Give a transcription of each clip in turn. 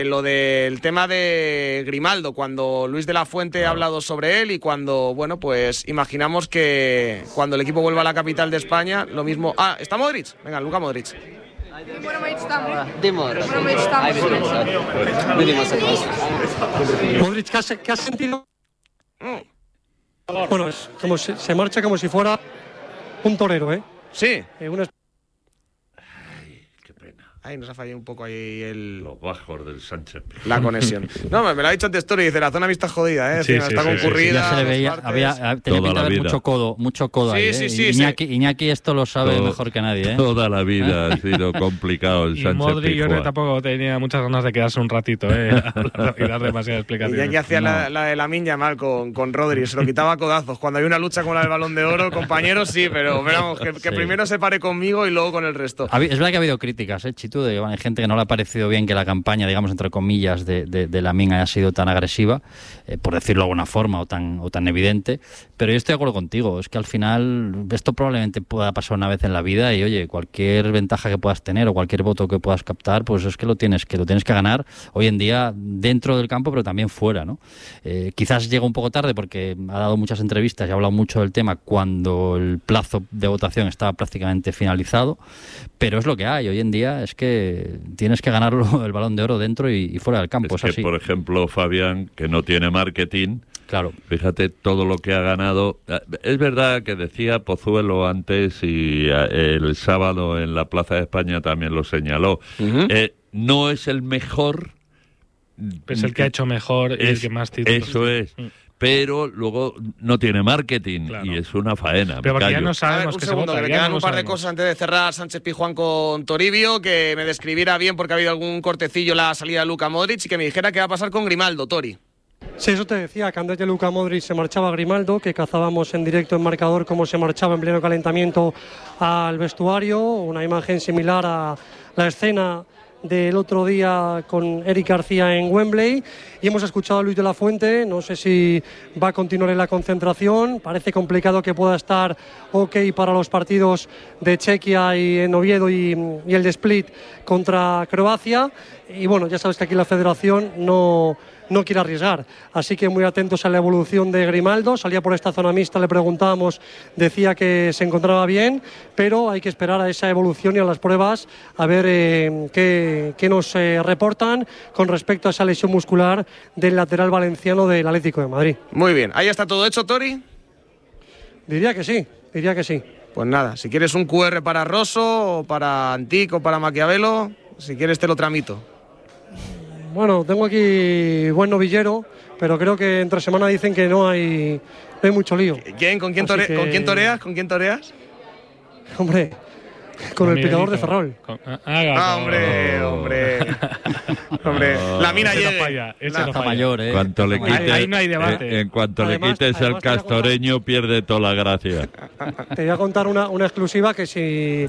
Lo del tema de Grimaldo, cuando Luis de la Fuente ha hablado sobre él y cuando, bueno, pues imaginamos que cuando el equipo vuelva a la capital de España, lo mismo... Ah, ¿está Modric? Venga, Luka Modric. Modric, ¿qué has sentido? Bueno, es como se marcha como si fuera un torero, ¿eh? Sí. Qué pena. Ahí nos ha fallado un poco los bajos del Sánchez. La conexión. No, me lo ha dicho antes Tori, dice, la zona vista jodida, ¿eh? Sí, está concurrida. Ya se le veía, tenía pinta de haber mucho codo ahí, ¿eh? Sí, Iñaki esto lo sabe mejor que nadie, ¿eh? Toda la vida ha sido complicado el Sánchez. Y Modric, yo creo que tampoco tenía muchas ganas de quedarse un ratito, ¿eh? Y dar demasiadas explicaciones. Iñaki hacía la de Lamine Yamal con Rodri, se lo quitaba a codazos. Cuando hay una lucha como la del Balón de Oro, compañeros, sí, pero vamos, que primero se pare conmigo y luego con el resto. Es verdad que ha habido críticas, Chitu, de hay gente que no le ha parecido bien que la campaña, digamos, entre comillas, de Lamine haya sido tan agresiva, por decirlo de alguna forma, o tan evidente, pero yo estoy de acuerdo contigo, es que al final esto probablemente pueda pasar una vez en la vida y, oye, cualquier ventaja que puedas tener o cualquier voto que puedas captar, pues es que lo tienes que ganar hoy en día dentro del campo, pero también fuera, ¿no? Quizás llega un poco tarde porque ha dado muchas entrevistas y ha hablado mucho del tema cuando el plazo de votación estaba prácticamente finalizado, pero es lo que hay, hoy en día es que tienes que ganarlo el Balón de Oro dentro y fuera del campo. Es que, así. por ejemplo, Fabián, que no tiene marketing, claro. Fíjate todo lo que ha ganado. Es verdad que decía Pozuelo antes y el sábado en la Plaza de España también lo señaló. No es el mejor. Es el que ha hecho mejor y el que más títulos. Eso es. Pero luego no tiene marketing, claro. Y es una faena. Pero porque ya no sabemos que se vota. Que me quedan un par de cosas antes de cerrar. Sánchez Pizjuán con Toribio, que me describiera bien porque ha habido algún cortecillo la salida de Luka Modric y que me dijera qué va a pasar con Grimaldo, Tori. Sí, eso te decía, que antes de Luka Modric se marchaba Grimaldo, que cazábamos en directo en marcador cómo se marchaba en pleno calentamiento al vestuario, una imagen similar a la escena del otro día con Eric García en Wembley, y hemos escuchado a Luis de la Fuente. No sé si va a continuar en la concentración, parece complicado que pueda estar ok para los partidos de Chequia y en Oviedo y el de Split contra Croacia, y bueno, ya sabes que aquí la federación no quiere arriesgar, así que muy atentos a la evolución de Grimaldo. Salía por esta zona mixta, le preguntábamos, decía que se encontraba bien, pero hay que esperar a esa evolución y a las pruebas a ver qué nos reportan con respecto a esa lesión muscular del lateral valenciano del Atlético de Madrid. Muy bien, ¿ahí está todo hecho, Tori? Diría que sí. Pues nada, si quieres un QR para Rosso, o para Antic, o para Maquiavelo, si quieres te lo tramito. Bueno, tengo aquí buen novillero, pero creo que entre semana dicen que no hay mucho lío. ¿Quién? ¿Con quién toreas? ¿Con quién toreas? Hombre, con el picador de Ferrol. Hombre. La mina llega. Está mayor, ¿eh? Ahí no hay debate. En cuanto le quites el castoreño, pierde toda la gracia. Te voy a contar una exclusiva que si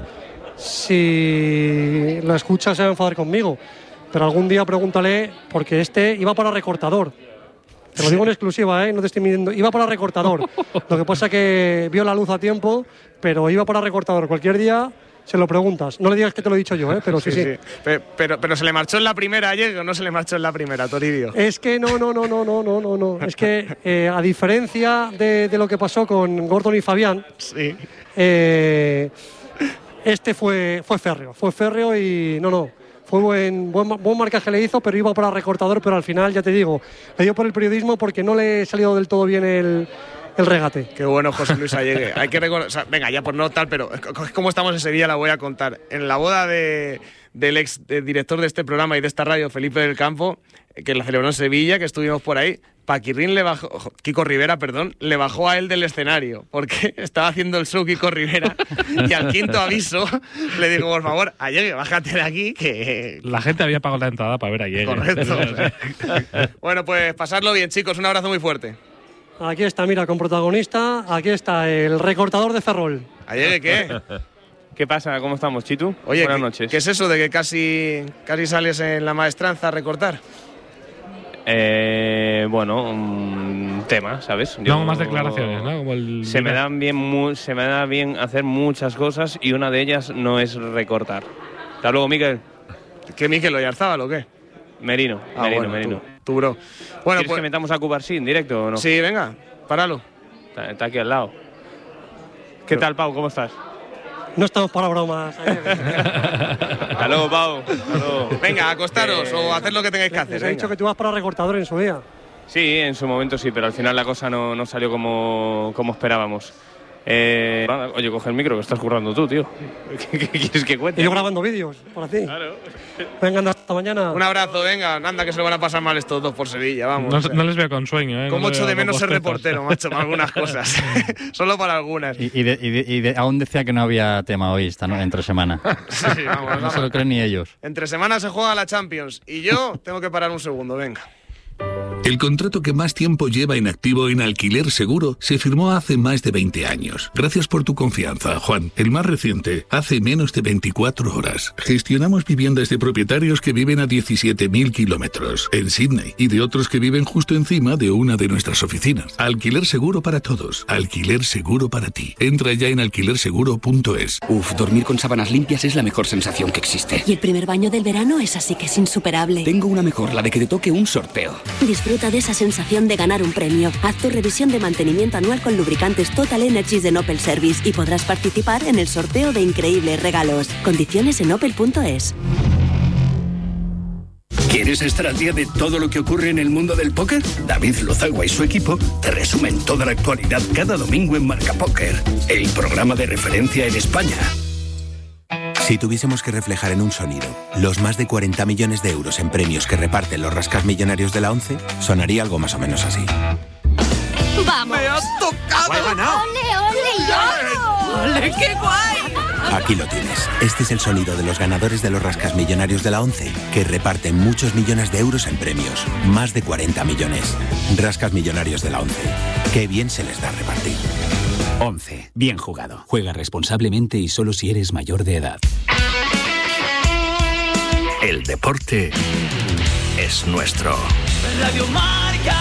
la escuchas se va a enfadar conmigo. Pero algún día pregúntale, porque iba para recortador. Te lo digo en exclusiva, no te estoy mintiendo. Iba para recortador. Lo que pasa es que vio la luz a tiempo, pero iba para recortador. Cualquier día se lo preguntas. No le digas que te lo he dicho yo, pero sí. Pero se le marchó en la primera ayer, o no se le marchó en la primera, Toribio. Es que no. Es que a diferencia de lo que pasó con Gordon y Fabián, sí. Este fue férreo y no. Fue buen marcaje le hizo, pero iba para recortador, pero al final, ya te digo, le dio por el periodismo porque no le salió del todo bien el regate. Qué bueno, José Luis Allegue. Hay que recordar, venga, ya por no tal, pero como estamos en Sevilla la voy a contar. En la boda del ex director de este programa y de esta radio, Felipe del Campo, que la celebró en Sevilla, que estuvimos por ahí, Kiko Rivera, le bajó a él del escenario, porque estaba haciendo el show Kiko Rivera, y al quinto aviso le dijo, por favor, Allegue, bájate de aquí, que... La gente había pagado la entrada para ver a Allegue. Correcto. Bueno, pues pasarlo bien, chicos, un abrazo muy fuerte. Aquí está, mira, con protagonista, aquí está el recortador de Ferrol. Allegue, ¿qué? ¿Qué pasa? ¿Cómo estamos, Chitu? Oye, buenas noches. ¿Qué es eso de que casi sales en la maestranza a recortar? Bueno, un tema, ¿sabes? No, más declaraciones, ¿no? Como se me da bien hacer muchas cosas y una de ellas no es recortar. Hasta luego, Miquel. ¿Qué Miquel Oyarzábal o qué? Merino. Tú, bro. Bueno, ¿Quieres que metamos a Cubarsí en directo o no? Sí, venga, páralo. Está aquí al lado. ¿Qué tal, Pau? ¿Cómo estás? No estamos para bromas. Hasta luego, Pau. Hasta luego. Venga, acostaros o haced lo que tengáis que hacer. Les he dicho que tú vas para recortador en su día. Sí, en su momento sí, pero al final la cosa no salió como esperábamos. Oye, coge el micro, que estás currando tú, tío. ¿Qué quieres que cuente? Y yo grabando vídeos, por ti. Claro. Venga, anda, hasta mañana. Un abrazo, venga, anda, que se lo van a pasar mal estos dos por Sevilla, vamos. No les veo con sueño, ¿eh? Como no echo de veo menos con ser postezas. reportero, macho, para algunas cosas. Solo para algunas. Y aún decía que no había tema hoy, entre semana. Sí, vamos, No se lo creen ni ellos. Entre semanas se juega la Champions y yo tengo que parar un segundo, venga. El contrato que más tiempo lleva en activo en Alquiler Seguro se firmó hace más de 20 años. Gracias por tu confianza, Juan. El más reciente, hace menos de 24 horas. Gestionamos viviendas de propietarios que viven a 17.000 kilómetros en Sydney y de otros que viven justo encima de una de nuestras oficinas. Alquiler Seguro para todos. Alquiler Seguro para ti. Entra ya en alquilerseguro.es. Dormir con sábanas limpias es la mejor sensación que existe. Y el primer baño del verano es así que es insuperable. Tengo una mejor, la de que te toque un sorteo. Disfruta de esa sensación de ganar un premio. Haz tu revisión de mantenimiento anual con lubricantes Total Energies de Opel Service y podrás participar en el sorteo de increíbles regalos. Condiciones en opel.es. ¿Quieres estar al día de todo lo que ocurre en el mundo del póker? David Lozagua y su equipo te resumen toda la actualidad cada domingo en Marca Póker, el programa de referencia en España. Si tuviésemos que reflejar en un sonido los más de 40 millones de euros en premios que reparten los rascasmillonarios de la ONCE, sonaría algo más o menos así. ¡Vamos! ¡Me has tocado! ¡Guay, ganado! ¡Ole, ole! ¡Ole, qué guay! Aquí lo tienes. Este es el sonido de los ganadores de los rascasmillonarios de la ONCE, que reparten muchos millones de euros en premios. Más de 40 millones. Rascasmillonarios de la ONCE. Qué bien se les da repartir. 11. Bien jugado. Juega responsablemente y solo si eres mayor de edad. El deporte es nuestro. Radio Marca.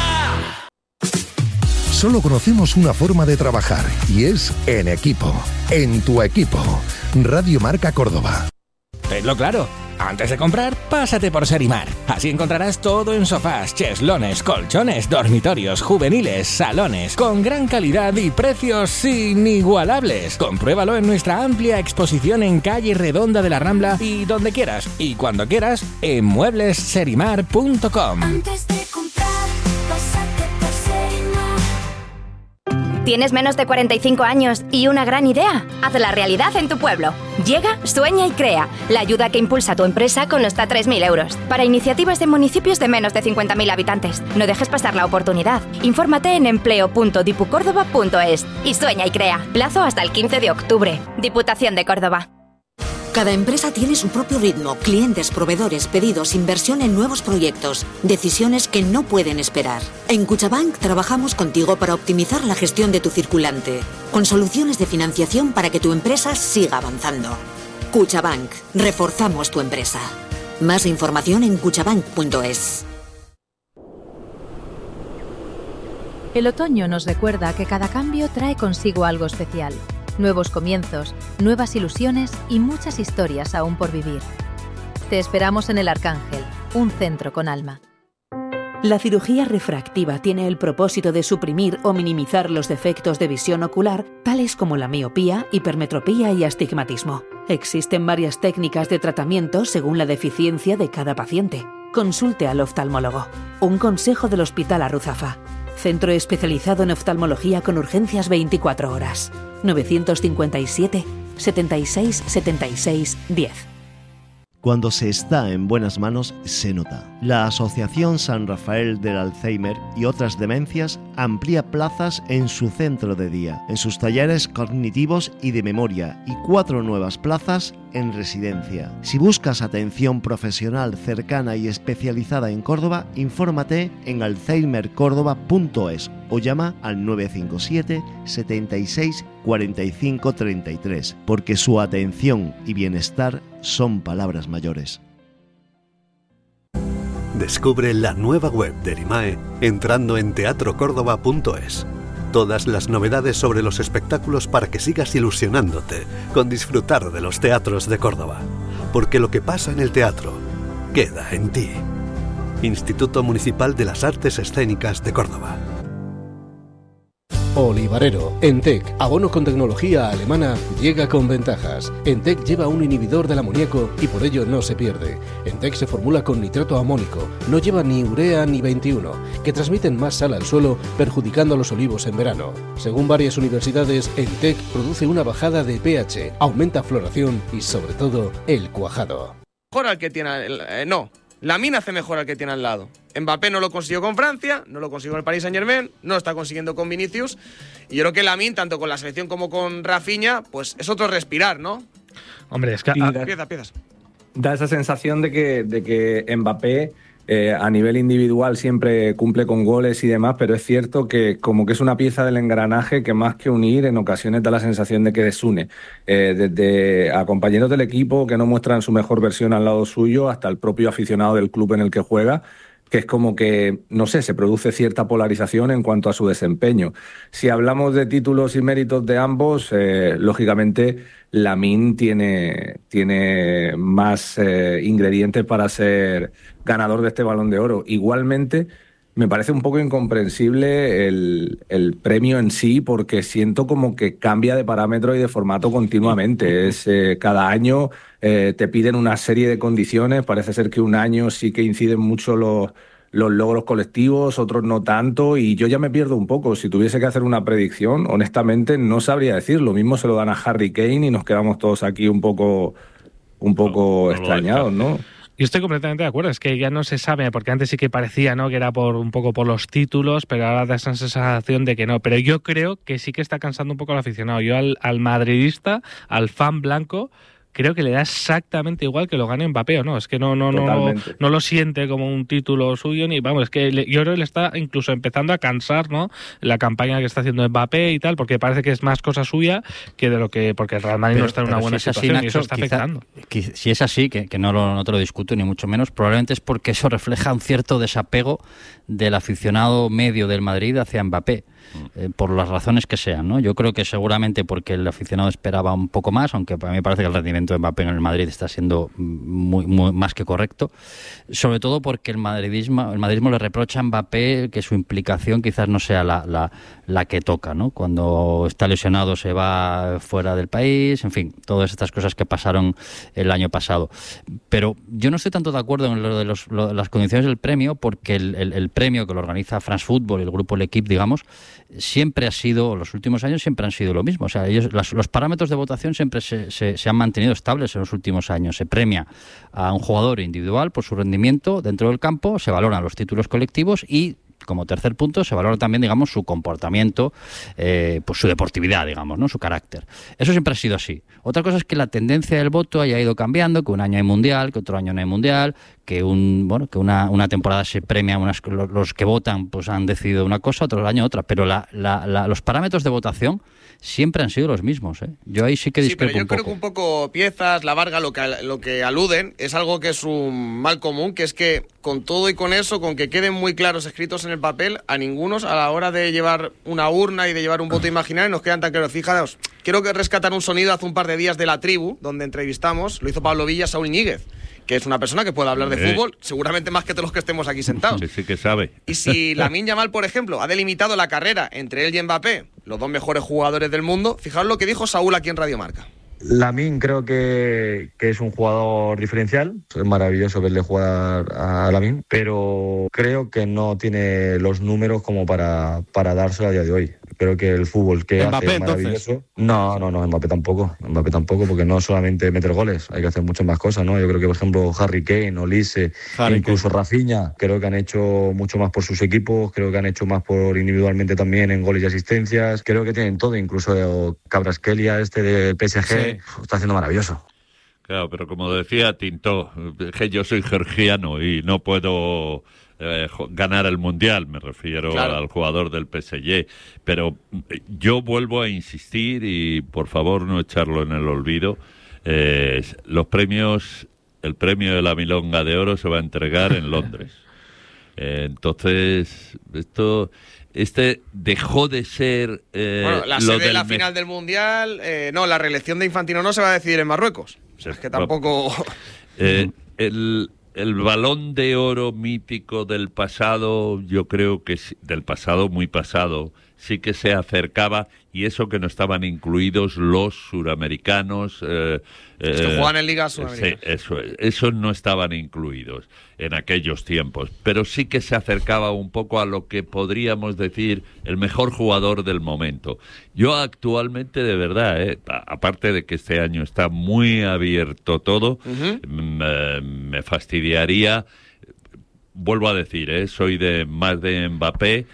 Solo conocemos una forma de trabajar y es en equipo. En tu equipo. Radio Marca Córdoba. Tenlo claro. Antes de comprar, pásate por Serimar. Así encontrarás todo en sofás, cheslaones, colchones, dormitorios, juveniles, salones, con gran calidad y precios inigualables. Compruébalo en nuestra amplia exposición en Calle Redonda de la Rambla y donde quieras y cuando quieras en mueblesserimar.com. Antes de comprar, pásate por Serimar. ¿Tienes menos de 45 años y una gran idea? Hazla realidad en tu pueblo. Llega, sueña y crea. La ayuda que impulsa tu empresa con hasta 3.000 euros. Para iniciativas de municipios de menos de 50.000 habitantes. No dejes pasar la oportunidad. Infórmate en empleo.dipucórdoba.es y sueña y crea. Plazo hasta el 15 de octubre. Diputación de Córdoba. Cada empresa tiene su propio ritmo, clientes, proveedores, pedidos, inversión en nuevos proyectos, decisiones que no pueden esperar. En Cuchabank trabajamos contigo para optimizar la gestión de tu circulante, con soluciones de financiación para que tu empresa siga avanzando. Cuchabank, reforzamos tu empresa. Más información en cuchabank.es. El otoño nos recuerda que cada cambio trae consigo algo especial. Nuevos comienzos, nuevas ilusiones y muchas historias aún por vivir. Te esperamos en El Arcángel, un centro con alma. La cirugía refractiva tiene el propósito de suprimir o minimizar los defectos de visión ocular, tales como la miopía, hipermetropía y astigmatismo. Existen varias técnicas de tratamiento según la deficiencia de cada paciente. Consulte al oftalmólogo. Un consejo del Hospital Arruzafa. Centro especializado en oftalmología con urgencias 24 horas. 957 76 76 10. Cuando se está en buenas manos, se nota. La Asociación San Rafael del Alzheimer y otras demencias amplía plazas en su centro de día, en sus talleres cognitivos y de memoria, y 4 nuevas plazas en residencia. Si buscas atención profesional cercana y especializada en Córdoba, infórmate en alzheimercordoba.es o llama al 957 76 45 33, porque su atención y bienestar son palabras mayores. Descubre la nueva web del IMAE entrando en teatrocórdoba.es. Todas las novedades sobre los espectáculos para que sigas ilusionándote con disfrutar de los teatros de Córdoba. Porque lo que pasa en el teatro queda en ti. Instituto Municipal de las Artes Escénicas de Córdoba. Olivarero. Entec, abono con tecnología alemana, llega con ventajas. Entec lleva un inhibidor del amoníaco y por ello no se pierde. Entec se formula con nitrato amónico, no lleva ni urea ni 21, que transmiten más sal al suelo, perjudicando a los olivos en verano. Según varias universidades, Entec produce una bajada de pH, aumenta floración y sobre todo el cuajado. Mejor al que tiene... Lamine hace mejor al que tiene al lado. Mbappé no lo consiguió con Francia, no lo consiguió con el Paris Saint-Germain, no lo está consiguiendo con Vinicius. Y yo creo que Lamine, tanto con la selección como con Rafinha, pues es otro respirar, ¿no? Hombre, es que... Piezas. Da esa sensación de que Mbappé a nivel individual siempre cumple con goles y demás, pero es cierto que como que es una pieza del engranaje que más que unir, en ocasiones da la sensación de que desune. Desde a compañeros del equipo que no muestran su mejor versión al lado suyo, hasta el propio aficionado del club en el que juega, que es como que, no sé, se produce cierta polarización en cuanto a su desempeño. Si hablamos de títulos y méritos de ambos, lógicamente Lamine tiene más ingredientes para ser ganador de este Balón de Oro. Igualmente, me parece un poco incomprensible el premio en sí, porque siento como que cambia de parámetro y de formato continuamente. Cada año te piden una serie de condiciones. Parece ser que un año sí que inciden mucho los logros colectivos, otros no tanto, y yo ya me pierdo un poco. Si tuviese que hacer una predicción, honestamente no sabría decir. Lo mismo se lo dan a Harry Kane y nos quedamos todos aquí un poco extrañados, ¿no? Yo estoy completamente de acuerdo, es que ya no se sabe, porque antes sí que parecía, ¿no?, que era un poco por los títulos, pero ahora da esa sensación de que no. Pero yo creo que sí que está cansando un poco al aficionado. Yo al madridista, al fan blanco, creo que le da exactamente igual que lo gane Mbappé o no. Es que no lo siente como un título suyo, ni vamos, es que yo creo que le está incluso empezando a cansar, ¿no?, la campaña que está haciendo Mbappé y tal, porque parece que es más cosa suya que de lo que, porque el Real Madrid no está en una buena situación, Nacho, y eso está afectando. Si es así, que no te lo discuto ni mucho menos, probablemente es porque eso refleja un cierto desapego del aficionado medio del Madrid hacia Mbappé. Por las razones que sean, ¿no? Yo creo que seguramente porque el aficionado esperaba un poco más, aunque a mí me parece que el rendimiento de Mbappé en el Madrid está siendo muy más que correcto, sobre todo porque el madridismo le reprocha a Mbappé que su implicación quizás no sea la que toca, ¿no? Cuando está lesionado se va fuera del país, en fin, todas estas cosas que pasaron el año pasado. Pero yo no estoy tanto de acuerdo en lo de las condiciones del premio, porque el premio que lo organiza France Football y el grupo L'Equipe, digamos, siempre ha sido, los últimos años siempre han sido lo mismo. O sea, los parámetros de votación siempre se han mantenido estables en los últimos años. Se premia a un jugador individual por su rendimiento dentro del campo, se valoran los títulos colectivos y, como tercer punto, se valora también, digamos, su comportamiento, pues su deportividad, digamos, ¿no?, su carácter. Eso siempre ha sido así. Otra cosa es que la tendencia del voto haya ido cambiando, que un año hay mundial, que otro año no hay mundial, que una temporada se premia, los que votan pues han decidido una cosa, otro año otra, pero los parámetros de votación siempre han sido los mismos, ¿eh? Yo ahí sí que discrepo un poco. Creo que un poco Piezas, La Varga, lo que aluden es algo que es un mal común, que es que con todo y con eso, con que queden muy claros escritos en el papel, a ningunos a la hora de llevar una urna y de llevar un voto imaginario nos quedan tan claros. Fijaos, quiero rescatar un sonido hace un par de días de La Tribu, donde entrevistamos, lo hizo Pablo Villa, Saúl Ñíguez, que es una persona que puede hablar de fútbol, seguramente más que todos los que estemos aquí sentados. Sí que sabe. Y si Lamine Yamal, por ejemplo, ha delimitado la carrera entre él y Mbappé, los dos mejores jugadores del mundo, fijaos lo que dijo Saúl aquí en Radio Marca. Lamine creo que es un jugador diferencial, es maravilloso verle jugar a Lamine, pero creo que no tiene los números como para dárselo a día de hoy. Creo que el fútbol que Mbappé, hace es maravilloso. No, Mbappé tampoco, porque no solamente meter goles, hay que hacer muchas más cosas, ¿no? Yo creo que, por ejemplo, Harry Kane, Olise, incluso Rafinha, creo que han hecho mucho más por sus equipos, creo que han hecho más por individualmente también en goles y asistencias, creo que tienen todo, incluso Kvaratskhelia, del PSG, está haciendo maravilloso. Claro, pero como decía Tintó, que yo soy georgiano y no puedo ganar el Mundial, me refiero al jugador del PSG, pero yo vuelvo a insistir y por favor no echarlo en el olvido, los premios, el premio de la Milonga de Oro se va a entregar en Londres. Entonces, este dejó de ser la sede de la final del Mundial, la reelección de Infantino no se va a decidir en Marruecos. O sea, es que tampoco... el Balón de Oro mítico del pasado, yo creo que del pasado muy pasado, sí que se acercaba, y eso que no estaban incluidos los suramericanos. Los que juegan en Liga Sudamericana. Sí, esos no estaban incluidos en aquellos tiempos, pero sí que se acercaba un poco a lo que podríamos decir el mejor jugador del momento. Yo actualmente, de verdad, aparte de que este año está muy abierto todo, me fastidiaría, vuelvo a decir, soy más de Mbappé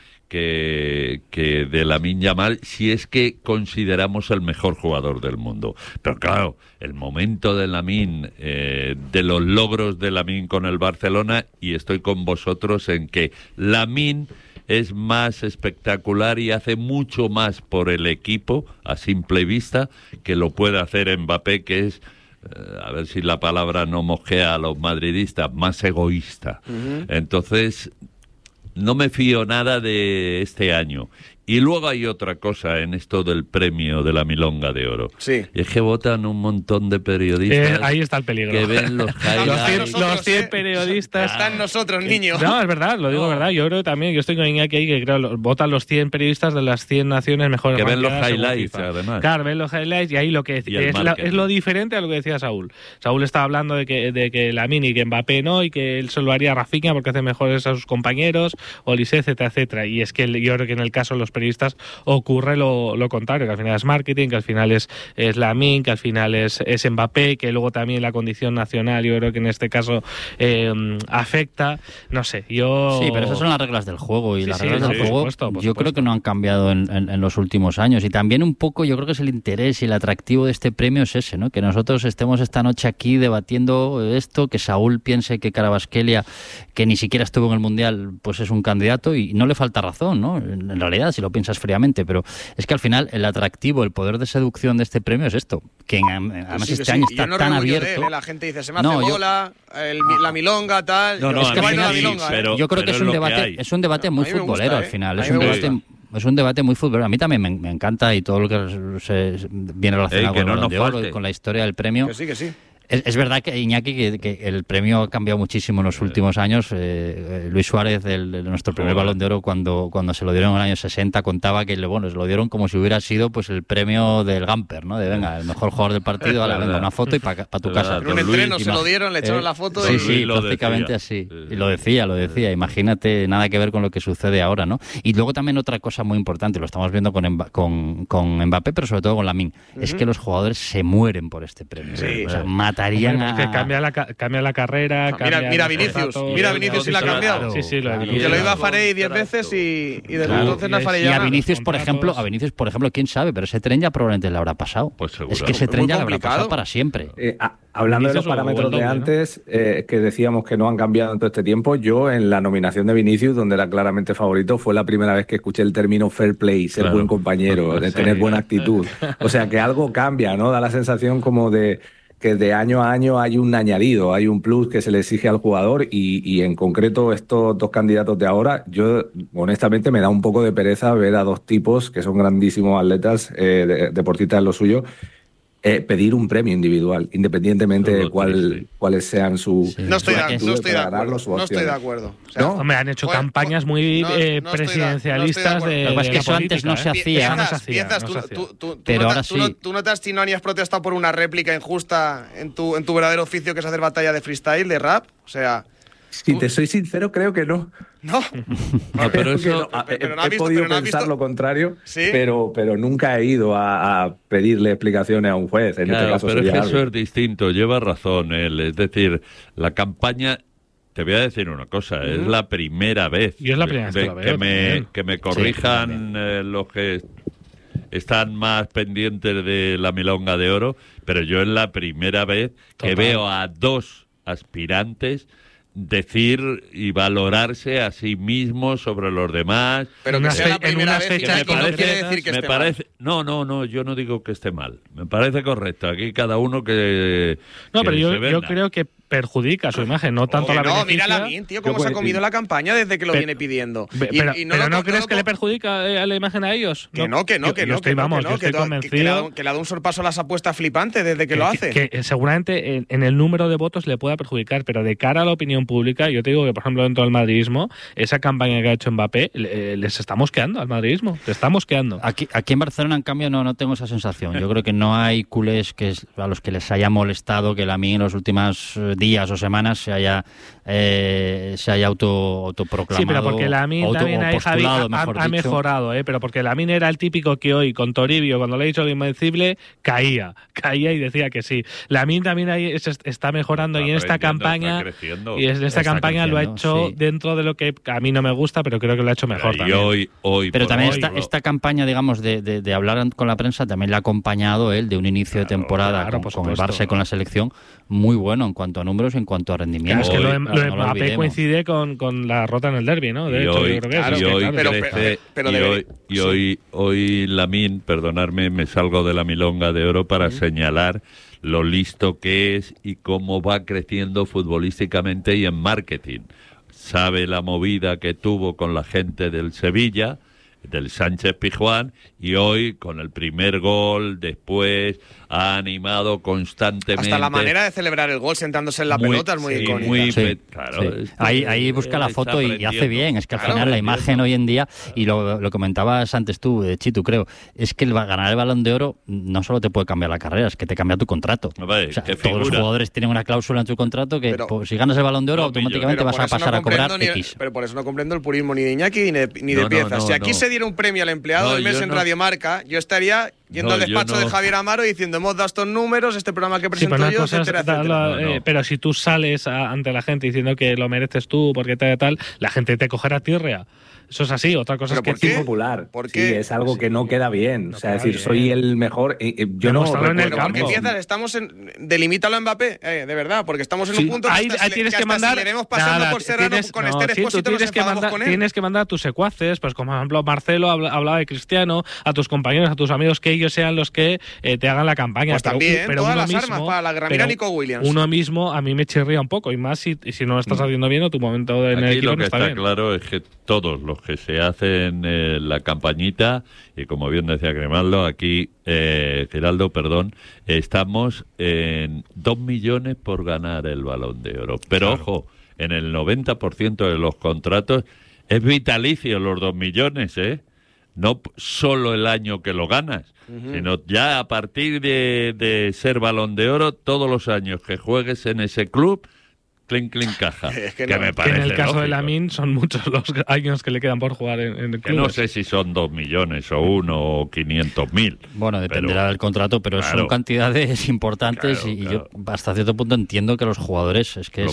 que de Lamine Yamal, si es que consideramos el mejor jugador del mundo. Pero claro, el momento de Lamine, de los logros de Lamine con el Barcelona, y estoy con vosotros en que Lamine es más espectacular y hace mucho más por el equipo a simple vista que lo puede hacer Mbappé, que es, a ver si la palabra no mosquea a los madridistas, más egoísta. Entonces, no me fío nada de este año. Y luego hay otra cosa en esto del premio de la Milonga de Oro. Sí. Es que votan un montón de periodistas. Ahí está el peligro. Que ven los highlights. Los 100 periodistas. Están nosotros, niños. No, es verdad, lo digo verdad. Yo creo también, yo estoy con Iñaki ahí, que creo votan los 100 periodistas de las 100 naciones mejores. Que ven los rankeadas highlights, según FIFA. además. Claro, ven los highlights, y ahí lo que es lo diferente a lo que decía Saúl. Saúl estaba hablando de que Lamine y que Mbappé no, y que él solo haría Rafinha porque hace mejores a sus compañeros, Olise, etcétera, etcétera. Y es que yo creo que en el caso de los periodistas ocurre lo contrario, que al final es marketing, que al final es Lamine, que al final es Mbappé, que luego también la condición nacional, yo creo que en este caso afecta, no sé, yo... Sí, pero esas son las reglas del juego, y las reglas del por juego supuesto. Yo creo que no han cambiado en los últimos años, y también un poco yo creo que es el interés y el atractivo de este premio es ese, ¿no? Que nosotros estemos esta noche aquí debatiendo esto, que Saúl piense que Kvaratskhelia, que ni siquiera estuvo en el Mundial, pues es un candidato, y no le falta razón, ¿no? En realidad, si lo piensas fríamente, pero es que al final el atractivo, el poder de seducción de este premio es esto, que además Sí, este año está tan abierto. De él, la gente dice, se me hace bola, la milonga, tal. No, es que a mí la sí, milonga, pero, yo creo que es un debate, es un debate muy futbolero al final, es un debate muy futbolero. A mí también me encanta, y todo lo que viene relacionado con el Balón de Oro y con la historia del premio. Que sí. Es verdad que, Iñaki, que el premio ha cambiado muchísimo en los últimos años. Luis Suárez, nuestro primer Balón de Oro, cuando se lo dieron en el año 60, contaba que se lo dieron como si hubiera sido pues el premio del Gamper, ¿no? De venga, el mejor jugador del partido, ahora venga, una foto y para tu casa. En un entreno se lo dieron, le echaron la foto. Sí, prácticamente así. Y lo decía. Imagínate, nada que ver con lo que sucede ahora, ¿no? Y luego también otra cosa muy importante, lo estamos viendo con Mbappé, pero sobre todo con Lamine, es que los jugadores se mueren por este premio. Sí, o sea, matarían a... Que cambia la carrera. Mira Vinicius si la ha cambiado. Sí, lo de Vinicius. Que lo iba a Farey 10 veces y desde entonces no ha Farey ya. Y a Vinicius, por ejemplo, quién sabe, pero ese tren ya probablemente le habrá pasado. Pues seguro. Es que ese tren ya le habrá pasado para siempre. Hablando de los parámetros de antes, que decíamos que no han cambiado en todo este tiempo, yo en la nominación de Vinicius, donde era claramente favorito, fue la primera vez que escuché el término fair play, ser buen compañero, de tener buena actitud. O sea, que algo cambia, ¿no? Da la sensación como de que de año a año hay un añadido, hay un plus que se le exige al jugador, y en concreto estos dos candidatos de ahora, yo honestamente me da un poco de pereza ver a dos tipos que son grandísimos atletas, deportistas en lo suyo, pedir un premio individual, independientemente de cuáles sean sus... No estoy de acuerdo. O sea, ¿no? Hombre, han hecho campañas muy presidencialistas de es que eso antes no se hacía. Pero ahora sí. ¿Tú notas si no habías protestado por una réplica injusta en tu verdadero oficio, que es hacer batalla de freestyle, de rap? O sea... Si te soy sincero, creo que no. No. Pero eso, he podido pensar lo contrario, ¿sí? pero nunca he ido a pedirle explicaciones a un juez. En este caso pero es que eso es distinto, lleva razón él. Es decir, la campaña... Te voy a decir una cosa, es la primera vez. Yo es la primera vez que lo veo. Que me corrijan los que están más pendientes de la Milonga de Oro, pero yo es la primera vez que veo a dos aspirantes decir y valorarse a sí mismos sobre los demás. Pero que sea la primera vez, no quiere decir que esté mal. No, yo no digo que esté mal. Me parece correcto. Aquí cada uno que pero yo creo que perjudica su imagen, no tanto la beneficia. No, mira Lamine, tío, cómo se ha comido la campaña desde que lo viene pidiendo. Pero ¿no crees que le perjudica la imagen a ellos? Que no. Yo estoy convencido. Que le ha dado un sorpaso a las apuestas flipante desde que lo hace. Que seguramente en el número de votos le pueda perjudicar, pero de cara a la opinión pública, yo te digo que, por ejemplo, dentro del madridismo, esa campaña que ha hecho Mbappé les está mosqueando al madridismo. Le está mosqueando. Aquí en Barcelona, en cambio, no tengo esa sensación. Yo creo que no hay culés a los que les haya molestado que Lamine en los últimos días o semanas se haya autoproclamado. Sí, pero porque Lamine también ha mejorado, pero porque Lamine era el típico que hoy, con Toribio, cuando le ha dicho lo invencible, caía y decía que sí. Lamine también ahí está mejorando y en esta campaña lo ha hecho dentro de lo que a mí no me gusta, pero creo que lo ha hecho mejor también. Pero también esta campaña, digamos, de hablar con la prensa también le ha acompañado él de un inicio de temporada con el Barça y con la selección muy bueno en cuanto a números y en cuanto a rendimiento. Es que lo de Mbappé coincide con la rota en el derbi, ¿no? De hecho, yo creo que hoy Lamine, perdonadme, me salgo de la milonga de oro para señalar lo listo que es y cómo va creciendo futbolísticamente y en marketing. Sabe la movida que tuvo con la gente del Sevilla, del Sánchez Pizjuán, y hoy con el primer gol después ha animado constantemente. Hasta la manera de celebrar el gol sentándose en la pelota es muy icónica. Claro, ahí busca la foto y hace bien. Es que al final la imagen hoy en día, y lo comentabas antes tú, Chitu, creo, es que ganar el Balón de Oro no solo te puede cambiar la carrera, es que te cambia tu contrato. Vale, todos los jugadores tienen una cláusula en tu contrato que si ganas el Balón de Oro automáticamente vas a pasar a cobrar X. Pero por eso no comprendo el purismo ni de Iñaki ni de Piezas. Si aquí se diera un premio al empleado del mes en Radio Marca, yo estaría yendo al despacho de Javier Amaro diciendo hemos dado estos números, este programa que presento yo, etcétera. Pero si tú sales ante la gente diciendo que lo mereces tú, porque tal, la gente te cogerá tierra. Eso es así. Otra cosa es que es impopular. Sí, es algo que no queda bien. O sea, decir, soy el mejor. Yo no en el campo. Porque Piezas, estamos delimítalo a Mbappé, de verdad, porque estamos en un punto ahí tienes que mandar. Si le vemos pasando por Serrano con Esther Expósito, tienes que mandar a tus secuaces, pues como por ejemplo Marcelo hablaba de Cristiano, a tus compañeros, a tus amigos, que ellos sean los que te hagan la campaña. Pues también, pero todas las armas para la guerra. Mira Nico Williams. Uno mismo a mí me chirría un poco, y más si no lo estás haciendo bien o tu momento en el equipo no está bien. Lo que está claro es que todos los que se hacen la campañita, y como bien decía Geraldo, estamos en 2 millones por ganar el Balón de Oro. Pero ojo, en el 90% de los contratos es vitalicio los 2 millones, no solo el año que lo ganas, sino ya a partir de ser Balón de Oro, todos los años que juegues en ese club, clink caja. Es que me parece en el caso lógico. de Lamine son muchos los años que le quedan por jugar en el club. Que no sé si son 2 millones o 1 o 500.000. Bueno, dependerá del contrato, pero son cantidades importantes y yo hasta cierto punto entiendo que los jugadores es que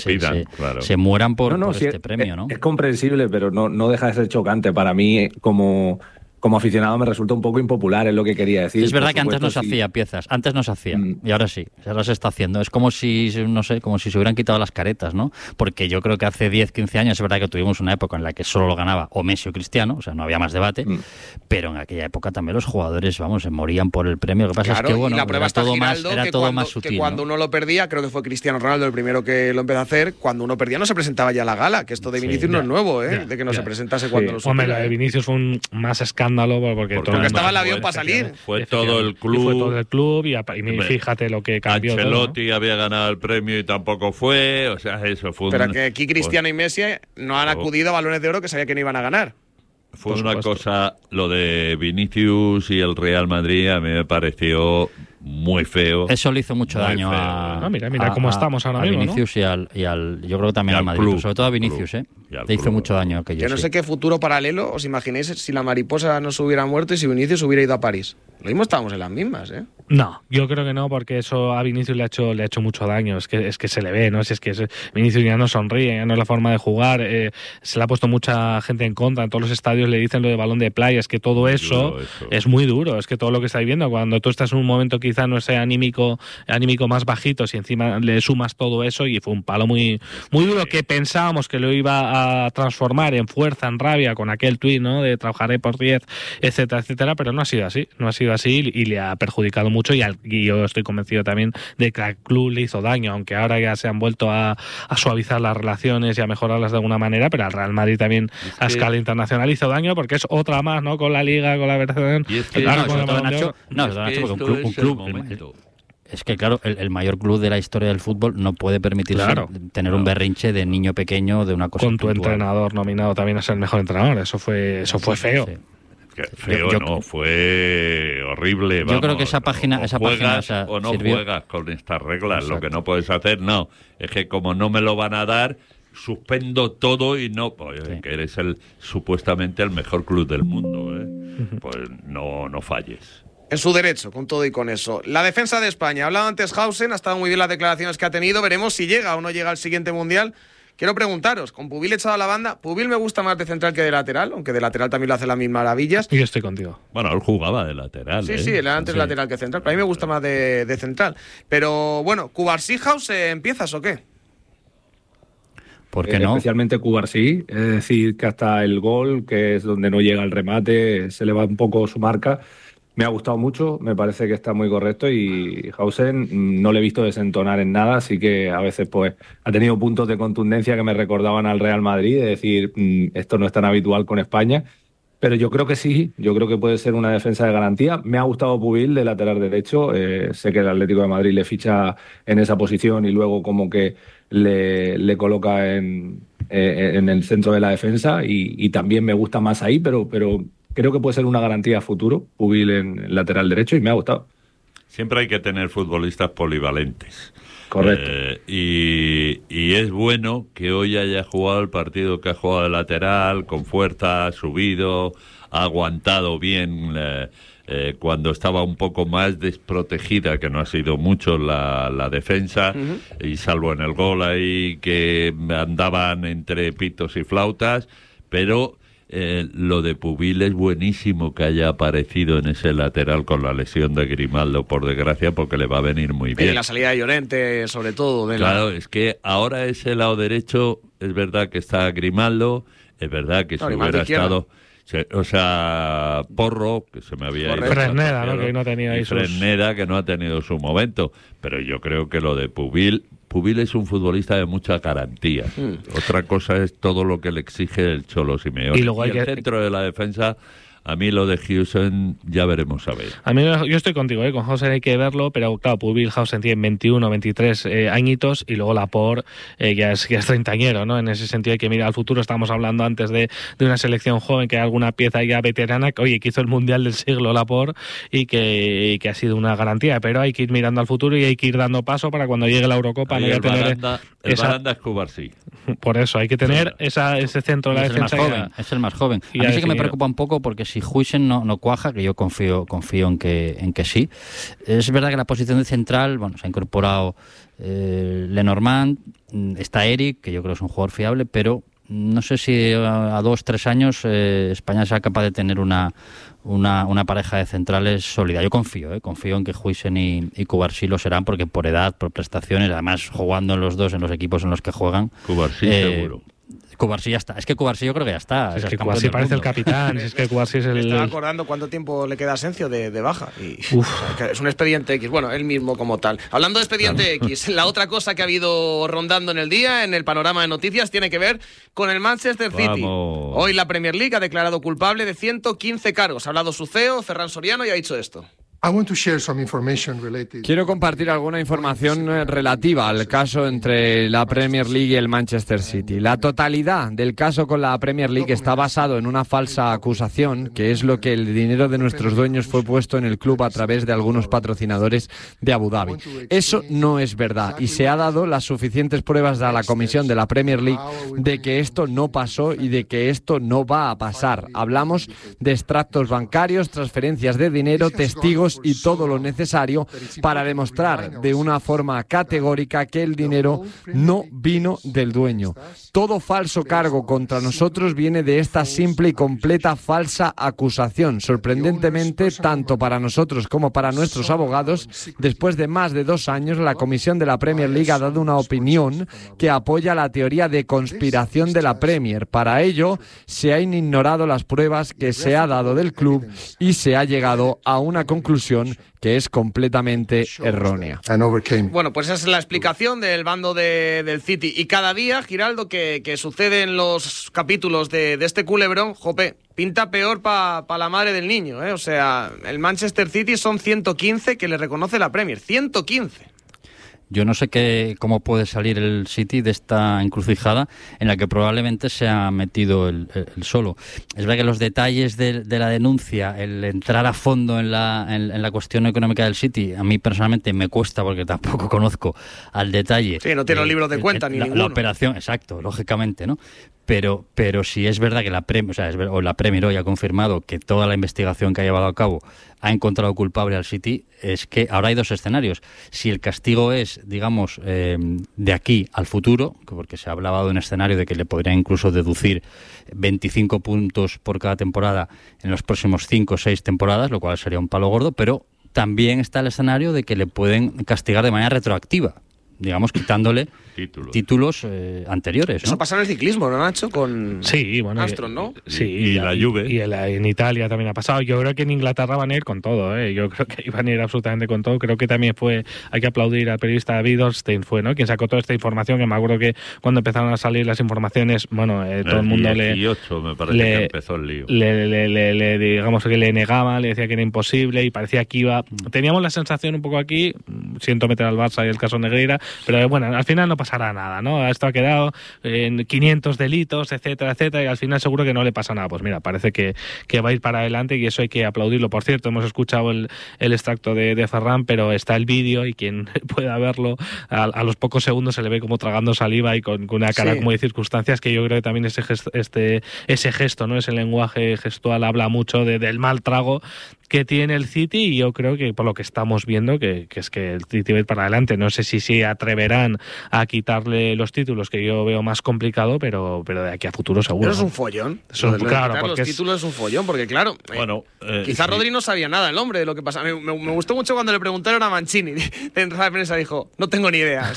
se mueran por este premio, ¿no? Es comprensible, pero no deja de ser chocante. Para mí, como aficionado me resulta un poco impopular, es lo que quería decir. Es verdad que antes no se hacía Piezas, antes no se hacía, y ahora sí, ahora se está haciendo. Es como si, no sé, como si se hubieran quitado las caretas, ¿no? Porque yo creo que hace 10, 15 años es verdad que tuvimos una época en la que solo lo ganaba o Messi o Cristiano, o sea, no había más debate, pero en aquella época también los jugadores, se morían por el premio. Lo que pasa es que, bueno, era todo más sutil. Que cuando uno lo perdía, creo que fue Cristiano Ronaldo el primero que lo empezó a hacer, cuando uno perdía no se presentaba ya a la gala, que esto de Vinicius no es nuevo, de que no se presentase cuando lo supiera. Hombre, la de Vinicius fue un más escándalo porque estaba el avión para salir. Fue todo el club. Y fíjate lo que cambió. Ancelotti había ganado el premio y tampoco fue. O sea, eso fue Pero que aquí Cristiano y Messi no han acudido a Balones de Oro que sabía que no iban a ganar. Fue una cosa, lo de Vinicius y el Real Madrid a mí me pareció muy feo. Eso le hizo mucho daño mira cómo estamos ahora mismo, Vinicius, ¿no? y al yo creo que también al Madrid, pero sobre todo a Vinicius, le hizo mucho daño aquello. Yo no sé qué futuro paralelo os imagináis si la mariposa no se hubiera muerto y si Vinicius hubiera ido a París. Lo mismo estábamos en las mismas, No, yo creo que no, porque eso a Vinicius le ha hecho mucho daño. Es que se le ve, ¿no? Vinicius ya no sonríe, ya no es la forma de jugar. Se le ha puesto mucha gente en contra. En todos los estadios le dicen lo de balón de playa. Es que todo eso es muy duro. Es que todo lo que estáis viendo, cuando tú estás en un momento quizá no sea anímico más bajito, si encima le sumas todo eso, y fue un palo muy duro que pensábamos que lo iba a transformar en fuerza, en rabia, con aquel tuit, ¿no? De trabajaré por 10, etcétera, etcétera, pero no ha sido así. No ha sido así y le ha perjudicado mucho y yo estoy convencido también de que al club le hizo daño, aunque ahora ya se han vuelto a suavizar las relaciones y a mejorarlas de alguna manera, pero al Real Madrid también a escala internacional hizo daño porque es otra más, ¿no? Con la Liga, con la Federación. Y es que, es que, claro, el mayor club de la historia del fútbol no puede permitirse tener un berrinche de niño pequeño de una cosa con tu puntual. Entrenador nominado también a ser el mejor entrenador. Eso fue feo. Sí. Feo no, fue horrible. Yo creo que esa página juegas o no sirvió. juegas con estas reglas. Exacto. Lo que no puedes hacer, no. Es que como no me lo van a dar, suspendo todo y no. Oye, que eres supuestamente el mejor club del mundo, ¿eh? Pues no falles. En su derecho, con todo y con eso. La defensa de España. Ha hablado antes Hausen, ha estado muy bien las declaraciones que ha tenido. Veremos si llega o no llega al siguiente Mundial. Quiero preguntaros, con Pubil echado a la banda, Pubil me gusta más de central que de lateral, aunque de lateral también lo hace las mismas maravillas. Y yo estoy contigo. Bueno, él jugaba de lateral. Sí, él era antes lateral que central, pero a mí me gusta más de central. Pero bueno, ¿Cubarsí, ¿empiezas o qué? ¿Por qué no? Especialmente Cubarsí, es decir, que hasta el gol, que es donde no llega el remate, se le va un poco su marca. Me ha gustado mucho, me parece que está muy correcto y Hausen no le he visto desentonar en nada, así que a veces pues ha tenido puntos de contundencia que me recordaban al Real Madrid, de decir, esto no es tan habitual con España, pero yo creo que sí, yo creo que puede ser una defensa de garantía. Me ha gustado Pubil de lateral derecho, sé que el Atlético de Madrid le ficha en esa posición y luego como que le coloca en el centro de la defensa y también me gusta más ahí, pero creo que puede ser una garantía a futuro, Pubil en lateral derecho, y me ha gustado. Siempre hay que tener futbolistas polivalentes. Correcto. Y es bueno que hoy haya jugado el partido que ha jugado de lateral, con fuerza, ha subido, ha aguantado bien cuando estaba un poco más desprotegida, que no ha sido mucho la defensa, y salvo en el gol ahí que andaban entre pitos y flautas, pero... lo de Pubil es buenísimo que haya aparecido en ese lateral con la lesión de Grimaldo, por desgracia, porque le va a venir muy bien. Y la salida de Llorente, sobre todo. Claro, es que ahora ese lado derecho, es verdad que está Grimaldo, es verdad que si hubiera estado... O sea, Porro, que se me había ido. Fresneda, ¿no? Que no tenía ahí Fresneda, que no ha tenido su momento. Pero yo creo que lo de Pubil es un futbolista de mucha garantía. Otra cosa es todo lo que le exige el Cholo Simeone. Y luego hay el centro de la defensa... A mí lo de Hausen ya veremos a ver. A mí yo estoy contigo, con Hausen hay que verlo, pero claro, Pubil, Hausen tiene 21, 23 añitos y luego Laporte ya es treintañero, ¿no? En ese sentido hay que mirar al futuro. Estábamos hablando antes de una selección joven que hay alguna pieza ya veterana, que hizo el Mundial del siglo Laporte y que ha sido una garantía, pero hay que ir mirando al futuro y hay que ir dando paso para cuando llegue la Eurocopa. No tener Baranda es Cubarsí. Por eso hay que tener ese centro de la defensa. Es el más joven. A mí sí que me preocupa un poco porque si Huijsen no cuaja, que yo confío en que sí. Es verdad que la posición de central, se ha incorporado Lenormand, está Eric, que yo creo que es un jugador fiable, pero no sé si a 2-3 años España sea capaz de tener una pareja de centrales sólida. Yo confío en que Huijsen y Cubarsí lo serán, porque por edad, por prestaciones, además jugando los dos en los equipos en los que juegan. Cubarsí seguro. Cubarsí ya está. Es que Cubarsí yo creo que ya está. Es que Cubarsí parece el capitán. Es que Cubarsí es el... Me estaba acordando cuánto tiempo le queda a Asencio de baja. Y, es un expediente X. Bueno, él mismo como tal. Hablando de expediente X, la otra cosa que ha habido rondando en el día, en el panorama de noticias, tiene que ver con el Manchester City. Hoy la Premier League ha declarado culpable de 115 cargos. Ha hablado su CEO, Ferran Soriano, y ha dicho esto. Quiero compartir alguna información relativa al caso entre la Premier League y el Manchester City. La totalidad del caso con la Premier League está basado en una falsa acusación, que es lo que el dinero de nuestros dueños fue puesto en el club a través de algunos patrocinadores de Abu Dhabi. Eso no es verdad y se ha dado las suficientes pruebas a la comisión de la Premier League de que esto no pasó y de que esto no va a pasar. Hablamos de extractos bancarios, transferencias de dinero, testigos y todo lo necesario para demostrar de una forma categórica que el dinero no vino del dueño. Todo falso cargo contra nosotros viene de esta simple y completa falsa acusación. Sorprendentemente, tanto para nosotros como para nuestros abogados, después de más de 2 años, la Comisión de la Premier League ha dado una opinión que apoya la teoría de conspiración de la Premier. Para ello, se han ignorado las pruebas que se ha dado del club y se ha llegado a una conclusión conclusión que es completamente errónea. Bueno, pues esa es la explicación del bando del City. Y cada día, Giraldo, que sucede en los capítulos de este culebrón, jope, pinta peor para la madre del niño, ¿eh? O sea, el Manchester City son 115 que le reconoce la Premier. 115. Yo no sé cómo puede salir el City de esta encrucijada en la que probablemente se ha metido el solo. Es verdad que los detalles de la denuncia, el entrar a fondo en la cuestión económica del City, a mí personalmente me cuesta porque tampoco conozco al detalle. Sí, no tiene los libros de cuenta ni ninguno. La operación, exacto, lógicamente, ¿no? Pero si es verdad que la Premier hoy ha confirmado que toda la investigación que ha llevado a cabo ha encontrado culpable al City, es que ahora hay dos escenarios. Si el castigo es, digamos, de aquí al futuro, porque se ha hablado de un escenario de que le podría incluso deducir 25 puntos por cada temporada en los próximos 5 o 6 temporadas, lo cual sería un palo gordo, pero también está el escenario de que le pueden castigar de manera retroactiva, digamos, quitándole títulos anteriores, ¿no? Eso pasa en el ciclismo, ¿no, Nacho? Con Armstrong, ¿no? Sí, y la Juve. Y en Italia también ha pasado. Yo creo que en Inglaterra van a ir con todo, ¿eh? Yo creo que iban a ir absolutamente con todo. Creo que también hay que aplaudir al periodista David Ornstein, ¿no? Quien sacó toda esta información, que me acuerdo que cuando empezaron a salir las informaciones, bueno, todo el mundo me parece que empezó el lío. Digamos que le negaba, le decía que era imposible y parecía que iba... Teníamos la sensación un poco aquí, siento meter al Barça y el caso Negreira, pero bueno, al final no pasará nada, ¿no? Esto ha quedado en 500 delitos, etcétera, etcétera, y al final seguro que no le pasa nada. Pues mira, parece que va a ir para adelante y eso hay que aplaudirlo. Por cierto, hemos escuchado el extracto de Ferran, pero está el vídeo y quien pueda verlo, a los pocos segundos se le ve como tragando saliva y con una cara como de circunstancias, que yo creo que también ese gesto, ¿no? Ese lenguaje gestual habla mucho del mal trago que tiene el City, y yo creo que por lo que estamos viendo que es que el City va a ir para adelante. No sé si se atreverán a quitarle los títulos, que yo veo más complicado, pero de aquí a futuro seguro. Pero es un follón. Claro, porque los títulos es un follón, porque claro, quizás Rodri no sabía nada, el hombre, de lo que pasa. Me gustó mucho cuando le preguntaron a Mancini en rueda de prensa, dijo, no tengo ni idea.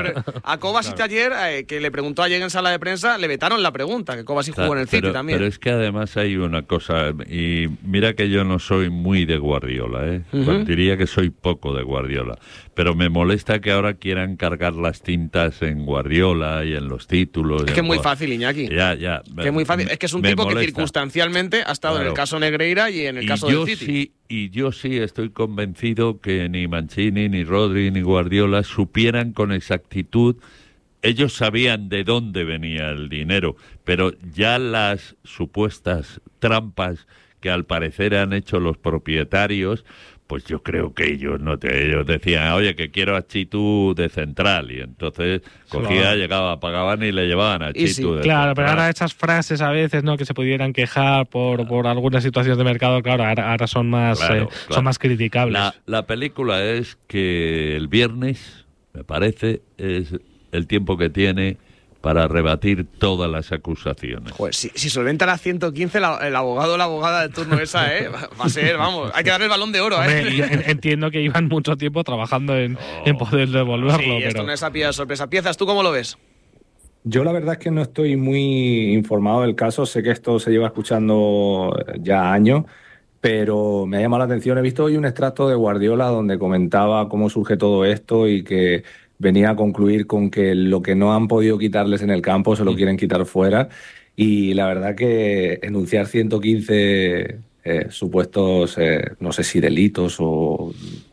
A Kovacic ayer, que le preguntó ayer en sala de prensa, le vetaron la pregunta, que Kovacic jugó en el City también. Pero es que además hay una cosa, y mira que yo no soy muy de Guardiola, diría que soy poco de Guardiola, pero me molesta que ahora quieran cargar las tintas en Guardiola y en los títulos. Es que es muy fácil, Iñaki. Ya. Que es muy fácil. Es que es un tipo que circunstancialmente ha estado en el caso Negreira y en el caso del City. Y yo sí estoy convencido que ni Mancini, ni Rodri, ni Guardiola supieran con exactitud. Ellos sabían de dónde venía el dinero, pero ya las supuestas trampas que al parecer han hecho los propietarios, pues yo creo que ellos decían, oye, que quiero a Chitu de central, y entonces cogía, llegaba, pagaban y le llevaban a Chitu de claro, central. pero ahora esas frases a veces, ¿no?, que se pudieran quejar por algunas situaciones de mercado, claro, ahora son más son más criticables. La película es que el viernes, me parece, es el tiempo que tiene para rebatir todas las acusaciones. Joder, si solventa las 115, el abogado o la abogada de turno esa, va a ser, vamos, hay que darle el balón de oro. Entiendo que llevan mucho tiempo trabajando en poder devolverlo. Sí, pero esto no es a pie de sorpresa. Piezas, ¿tú cómo lo ves? Yo la verdad es que no estoy muy informado del caso, sé que esto se lleva escuchando ya años, pero me ha llamado la atención. He visto hoy un extracto de Guardiola donde comentaba cómo surge todo esto y que venía a concluir con que lo que no han podido quitarles en el campo se lo quieren quitar fuera, y la verdad que enunciar 115 supuestos, no sé si delitos o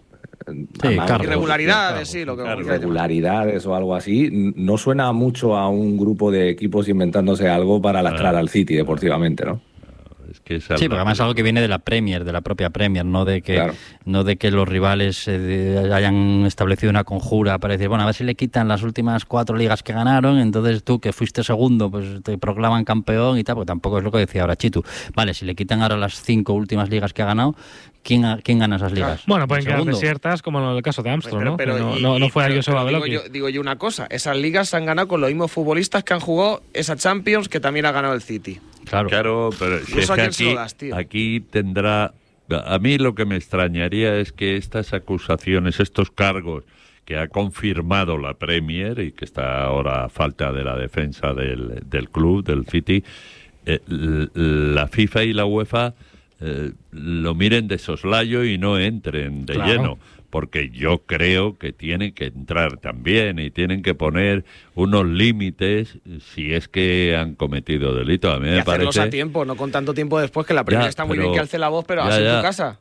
irregularidades, irregularidades o algo así, no suena mucho a un grupo de equipos inventándose algo para lastrar al City deportivamente, ¿no? Sí, porque además es algo que viene de la Premier, de la propia Premier, no de que los rivales hayan establecido una conjura para decir, bueno, a ver si le quitan las últimas 4 ligas que ganaron, entonces tú, que fuiste segundo, pues te proclaman campeón y tal, porque tampoco es lo que decía ahora Chitu. Vale, si le quitan ahora las 5 últimas ligas que ha ganado, ¿quién gana esas ligas? Bueno, pueden quedar desiertas, como en el caso de Armstrong, ¿no? No fue a Joseba Beloki. Digo yo una cosa, esas ligas se han ganado con los mismos futbolistas que han jugado esa Champions que también ha ganado el City. Claro, pero si es que aquí tendrá... A mí lo que me extrañaría es que estas acusaciones, estos cargos que ha confirmado la Premier y que está ahora a falta de la defensa del club, del City, la FIFA y la UEFA lo miren de soslayo y no entren de lleno, porque yo creo que tienen que entrar también y tienen que poner unos límites si es que han cometido delitos. A mí me hacerlos parece a tiempo, no con tanto tiempo después, que la Premier está muy bien que alce la voz, pero así en tu casa,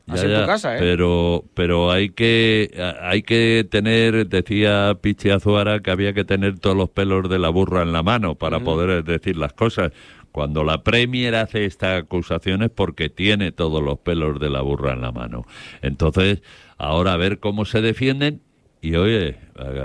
Pero hay que tener, decía Pichi Azuara, que había que tener todos los pelos de la burra en la mano para poder decir las cosas. Cuando la Premier hace esta acusación es porque tiene todos los pelos de la burra en la mano. Entonces, ahora a ver cómo se defienden. Y oye,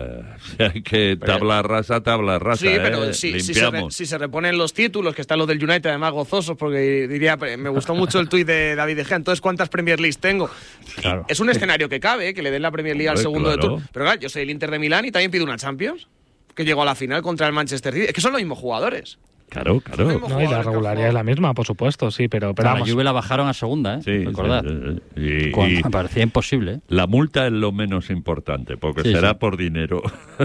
si hay que tabla rasa. Sí, pero si se reponen los títulos, que están los del United además gozosos, porque diría, me gustó mucho el tuit de David De Gea, entonces ¿cuántas Premier Leagues tengo? Claro. Es un escenario que cabe, que le den la Premier League al segundo de turno. Pero claro, yo soy el Inter de Milán y también pido una Champions, que llegó a la final contra el Manchester City. Es que son los mismos jugadores. Claro. No, y la regularidad es la misma, por supuesto, sí, pero la Juve la bajaron a segunda, ¿eh? Sí, recordad. Y me parecía imposible. La multa es lo menos importante, porque será por dinero.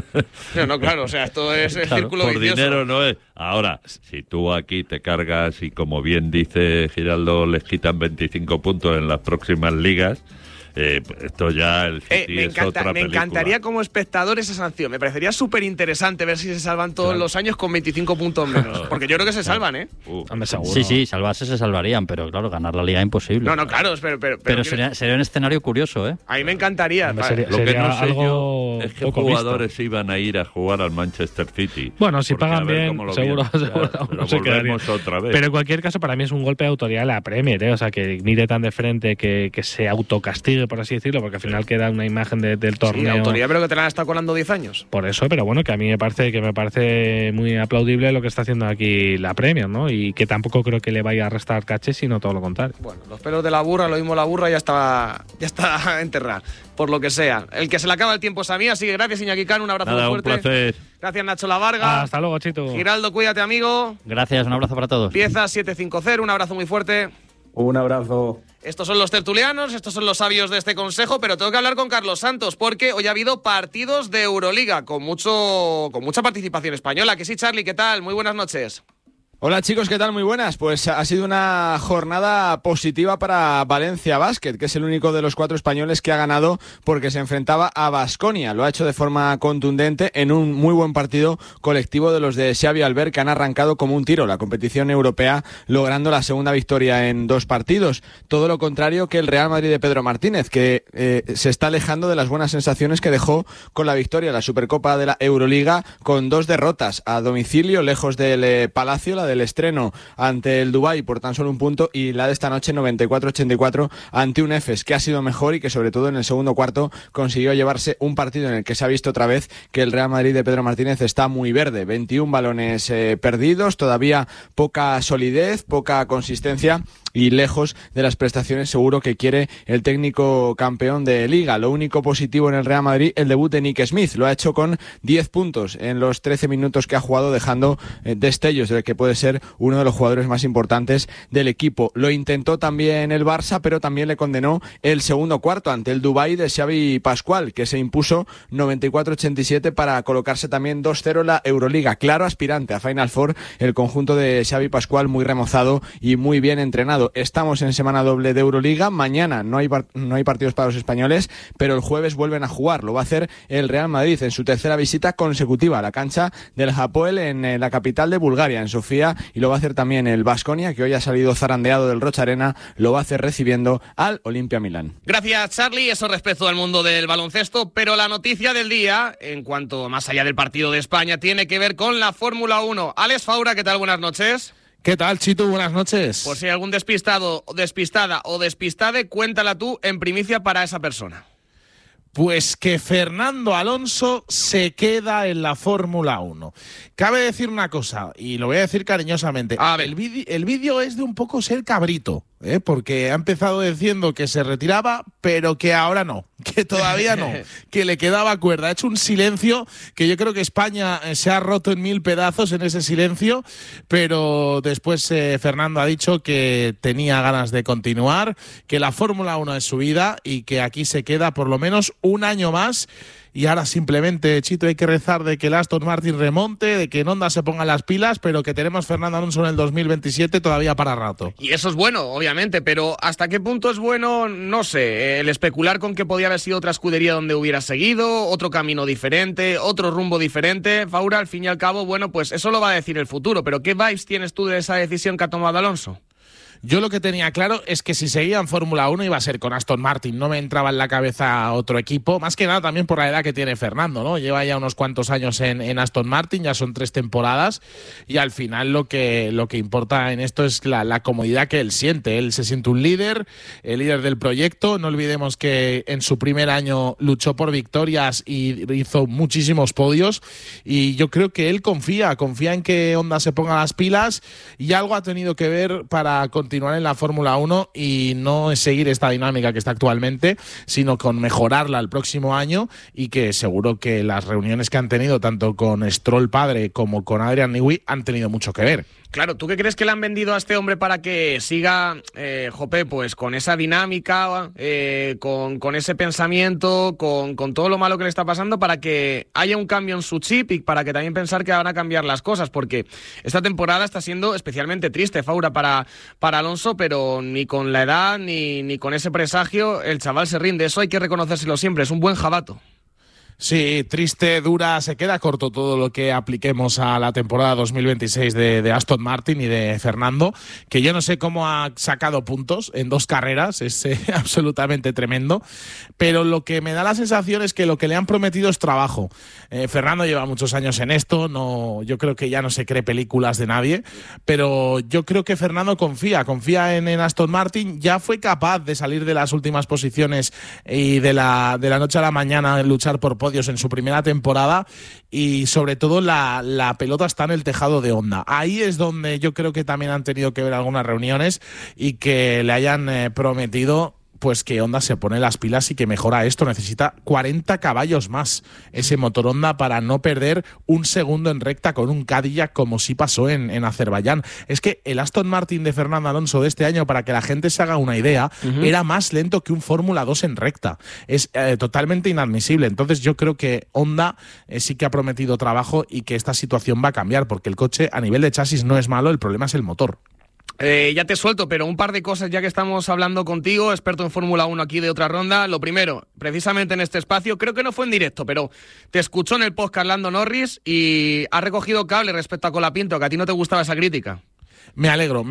No, claro, o sea, esto es el círculo por vicioso. Dinero no es. Ahora, si tú aquí te cargas y, como bien dice Giraldo, les quitan 25 puntos en las próximas ligas, esto ya el City es otra película. Me encantaría como espectador esa sanción. Me parecería súper interesante ver si se salvan todos los años con 25 puntos menos. Porque yo creo que se salvan, ¿eh? Sí, salvarse se salvarían, pero claro, ganar la liga es imposible. No, claro, pero sería un escenario curioso, ¿eh? A mí me encantaría. Lo que no sé yo es qué jugadores iban a ir a jugar al Manchester City. Bueno, si pagan bien, seguro no se volvemos otra vez. Pero en cualquier caso, para mí es un golpe de autoridad a la Premier, ¿eh? O sea, que mire tan de frente, que se autocastigue, por así decirlo, porque al final queda una imagen del torneo. Sí, la autoridad, pero que te la han estado colando 10 años. Por eso, pero bueno, que a mí me parece muy aplaudible lo que está haciendo aquí la Premier, ¿no? Y que tampoco creo que le vaya a restar caché, sino todo lo contrario. Bueno, los pelos de la burra, lo mismo la burra ya está enterrada, por lo que sea. El que se le acaba el tiempo es a mí, así que gracias, Iñaki Cano, un abrazo muy fuerte. Un placer. Gracias, Nacho Lavarga. Hasta luego, Chito. Giraldo, cuídate, amigo. Gracias, un abrazo para todos. Pieza 750, un abrazo muy fuerte. Un abrazo. Estos son los tertulianos, estos son los sabios de este consejo, pero tengo que hablar con Carlos Santos porque hoy ha habido partidos de Euroliga con mucha participación española. Que sí, Charlie, ¿qué tal? Muy buenas noches. Hola chicos, ¿qué tal? Muy buenas. Pues ha sido una jornada positiva para Valencia Basket, que es el único de los 4 españoles que ha ganado porque se enfrentaba a Baskonia. Lo ha hecho de forma contundente en un muy buen partido colectivo de los de Xavi Albert, que han arrancado como un tiro la competición europea, logrando la segunda victoria en 2 partidos. Todo lo contrario que el Real Madrid de Pedro Martínez, que se está alejando de las buenas sensaciones que dejó con la victoria en la Supercopa de la Euroliga, con 2 derrotas a domicilio, lejos del Palacio, la del estreno ante el Dubái por tan solo 1 punto, y la de esta noche 94-84 ante un Efes que ha sido mejor y que sobre todo en el segundo cuarto consiguió llevarse un partido en el que se ha visto otra vez que el Real Madrid de Pedro Martínez está muy verde. 21 balones perdidos, todavía poca solidez, poca consistencia y lejos de las prestaciones seguro que quiere el técnico campeón de Liga. Lo único positivo en el Real Madrid, el debut de Nick Smith. Lo ha hecho con 10 puntos en los 13 minutos que ha jugado, dejando destellos del que puede ser uno de los jugadores más importantes del equipo. Lo intentó también el Barça, pero también le condenó el segundo cuarto ante el Dubái de Xavi Pascual, que se impuso 94-87 para colocarse también 2-0 en la Euroliga. Claro aspirante a Final Four el conjunto de Xavi Pascual, muy remozado y muy bien entrenado. Estamos en semana doble de Euroliga. Mañana no hay partidos para los españoles, pero el jueves vuelven a jugar. Lo va a hacer el Real Madrid en su tercera visita consecutiva a la cancha del Hapoel en la capital de Bulgaria, en Sofía, y lo va a hacer también el Baskonia, que hoy ha salido zarandeado del Rocha Arena. Lo va a hacer recibiendo al Olimpia Milán. Gracias, Charlie. Eso respecto al mundo del baloncesto, pero la noticia del día, en cuanto más allá del partido de España, tiene que ver con la Fórmula 1. Alex Faura, ¿qué tal? Buenas noches. ¿Qué tal, Chito? Buenas noches. Por si hay algún despistado, despistada o despistade, cuéntala tú en primicia para esa persona. Pues que Fernando Alonso se queda en la Fórmula 1. Cabe decir una cosa, y lo voy a decir cariñosamente. El vídeo es de un poco ser cabrito, porque ha empezado diciendo que se retiraba, pero que ahora no, que todavía no, que le quedaba cuerda. Ha hecho un silencio que yo creo que España se ha roto en 1000 pedazos en ese silencio, pero después Fernando ha dicho que tenía ganas de continuar, que la Fórmula 1 es su vida y que aquí se queda por lo menos un año más. y ahora simplemente, Chito, hay que rezar de que el Aston Martin remonte, de que en Honda se pongan las pilas, pero que tenemos Fernando Alonso en el 2027 todavía para rato. Y eso es bueno, obviamente, pero ¿hasta qué punto es bueno? No sé, el especular con que podía haber sido otra escudería donde hubiera seguido, otro camino diferente, otro rumbo diferente. Faura, al fin y al cabo, bueno, pues eso lo va a decir el futuro, pero ¿qué vibes tienes tú de esa decisión que ha tomado Alonso? Yo lo que tenía claro es que si seguía en Fórmula 1 iba a ser con Aston Martin, no me entraba en la cabeza otro equipo, más que nada también por la edad que tiene Fernando, ¿no? Lleva ya unos cuantos años en Aston Martin, ya son 3 temporadas, y al final lo que importa en esto es la comodidad que él siente. Él se siente un líder, el líder del proyecto. No olvidemos que en su primer año luchó por victorias y hizo muchísimos podios, y yo creo que él confía en que Honda se ponga las pilas, y algo ha tenido que ver para continuar en la Fórmula 1 y no seguir esta dinámica que está actualmente, sino con mejorarla el próximo año, y que seguro que las reuniones que han tenido tanto con Stroll padre como con Adrian Newey han tenido mucho que ver. Claro, ¿tú qué crees que le han vendido a este hombre para que siga, pues con esa dinámica, con ese pensamiento, con todo lo malo que le está pasando, para que haya un cambio en su chip y para que también pensar que van a cambiar las cosas? Porque esta temporada está siendo especialmente triste, Faura, para Alonso, pero ni con la edad ni con ese presagio el chaval se rinde. Eso hay que reconocérselo siempre, es un buen jabato. Sí, triste, dura, se queda corto todo lo que apliquemos a la temporada 2026 de Aston Martin y de Fernando, que yo no sé cómo ha sacado puntos en 2 carreras, es absolutamente tremendo, pero lo que me da la sensación es que lo que le han prometido es trabajo. Fernando lleva muchos años en esto, yo creo que ya no se cree películas de nadie, pero yo creo que Fernando confía en Aston Martin, ya fue capaz de salir de las últimas posiciones y de la noche a la mañana luchar por podios en su primera temporada, y sobre todo la pelota está en el tejado de Honda. Ahí es donde yo creo que también han tenido que ver algunas reuniones y que le hayan prometido pues que Honda se pone las pilas y que mejora esto. Necesita 40 caballos más ese motor Honda para no perder un segundo en recta con un Cadillac, como sí pasó en Azerbaiyán. Es que el Aston Martin de Fernando Alonso de este año, para que la gente se haga una idea, era más lento que un Fórmula 2 en recta. Es totalmente inadmisible. Entonces yo creo que Honda sí que ha prometido trabajo y que esta situación va a cambiar, porque el coche a nivel de chasis no es malo, el problema es el motor. Ya te suelto, pero un par de cosas ya que estamos hablando contigo, experto en Fórmula 1 aquí de Otra Ronda. Lo primero, precisamente en este espacio, creo que no fue en directo, pero te escuchó en el podcast Lando Norris y ha recogido cable respecto a Colapinto, que a ti no te gustaba esa crítica. Me alegro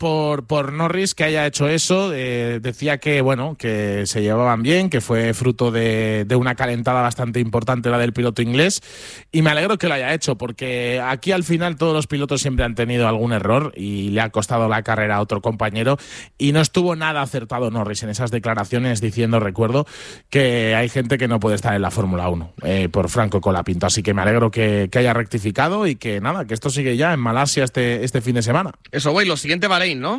por Norris que haya hecho eso. Decía que bueno, que se llevaban bien, que fue fruto de una calentada bastante importante la del piloto inglés, y me alegro que lo haya hecho, porque aquí al final todos los pilotos siempre han tenido algún error y le ha costado la carrera a otro compañero, y no estuvo nada acertado Norris en esas declaraciones diciendo, recuerdo, que hay gente que no puede estar en la Fórmula 1 por Franco Colapinto, así que me alegro que haya rectificado y que nada, que esto sigue ya en Malasia este fin de semana. Eso voy, lo siguiente Bahrein, ¿no?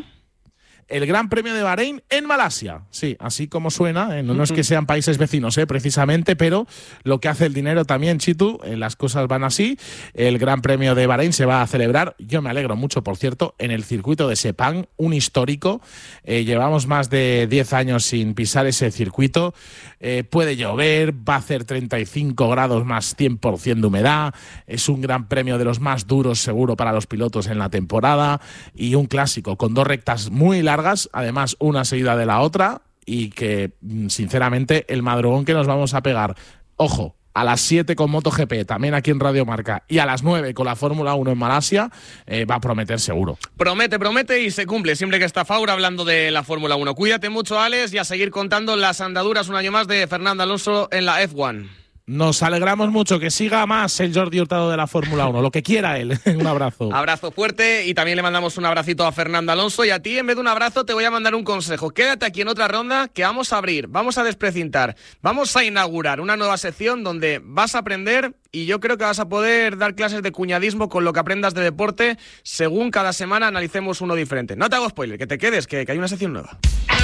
El Gran Premio de Bahrein en Malasia, sí, así como suena, no es que sean países vecinos, precisamente, pero lo que hace el dinero también, Chitu, las cosas van así. El Gran Premio de Bahrein se va a celebrar, yo me alegro mucho, por cierto, en el circuito de Sepang, un histórico. Llevamos más de 10 años sin pisar ese circuito. Puede llover, va a hacer 35 grados más 100% de humedad. Es un Gran Premio de los más duros, seguro, para los pilotos en la temporada, y un clásico con 2 rectas muy largas, además una seguida de la otra, y que sinceramente el madrugón que nos vamos a pegar, ojo, a las 7 con MotoGP, también aquí en Radio Marca, y a las 9 con la Fórmula 1 en Malasia, va a prometer seguro. Promete y se cumple siempre que está Faura hablando de la Fórmula 1. Cuídate mucho, Alex, y a seguir contando las andaduras un año más de Fernando Alonso en la F1. Nos alegramos mucho, que siga más el Jordi Hurtado de la Fórmula 1, lo que quiera él. Un abrazo. Abrazo fuerte, y también le mandamos un abracito a Fernando Alonso, y a ti en vez de un abrazo te voy a mandar un consejo. Quédate aquí en Otra Ronda, que vamos a abrir, vamos a desprecintar, vamos a inaugurar una nueva sección donde vas a aprender, y yo creo que vas a poder dar clases de cuñadismo con lo que aprendas de deporte, según cada semana analicemos uno diferente. No te hago spoiler, que te quedes, que hay una sección nueva.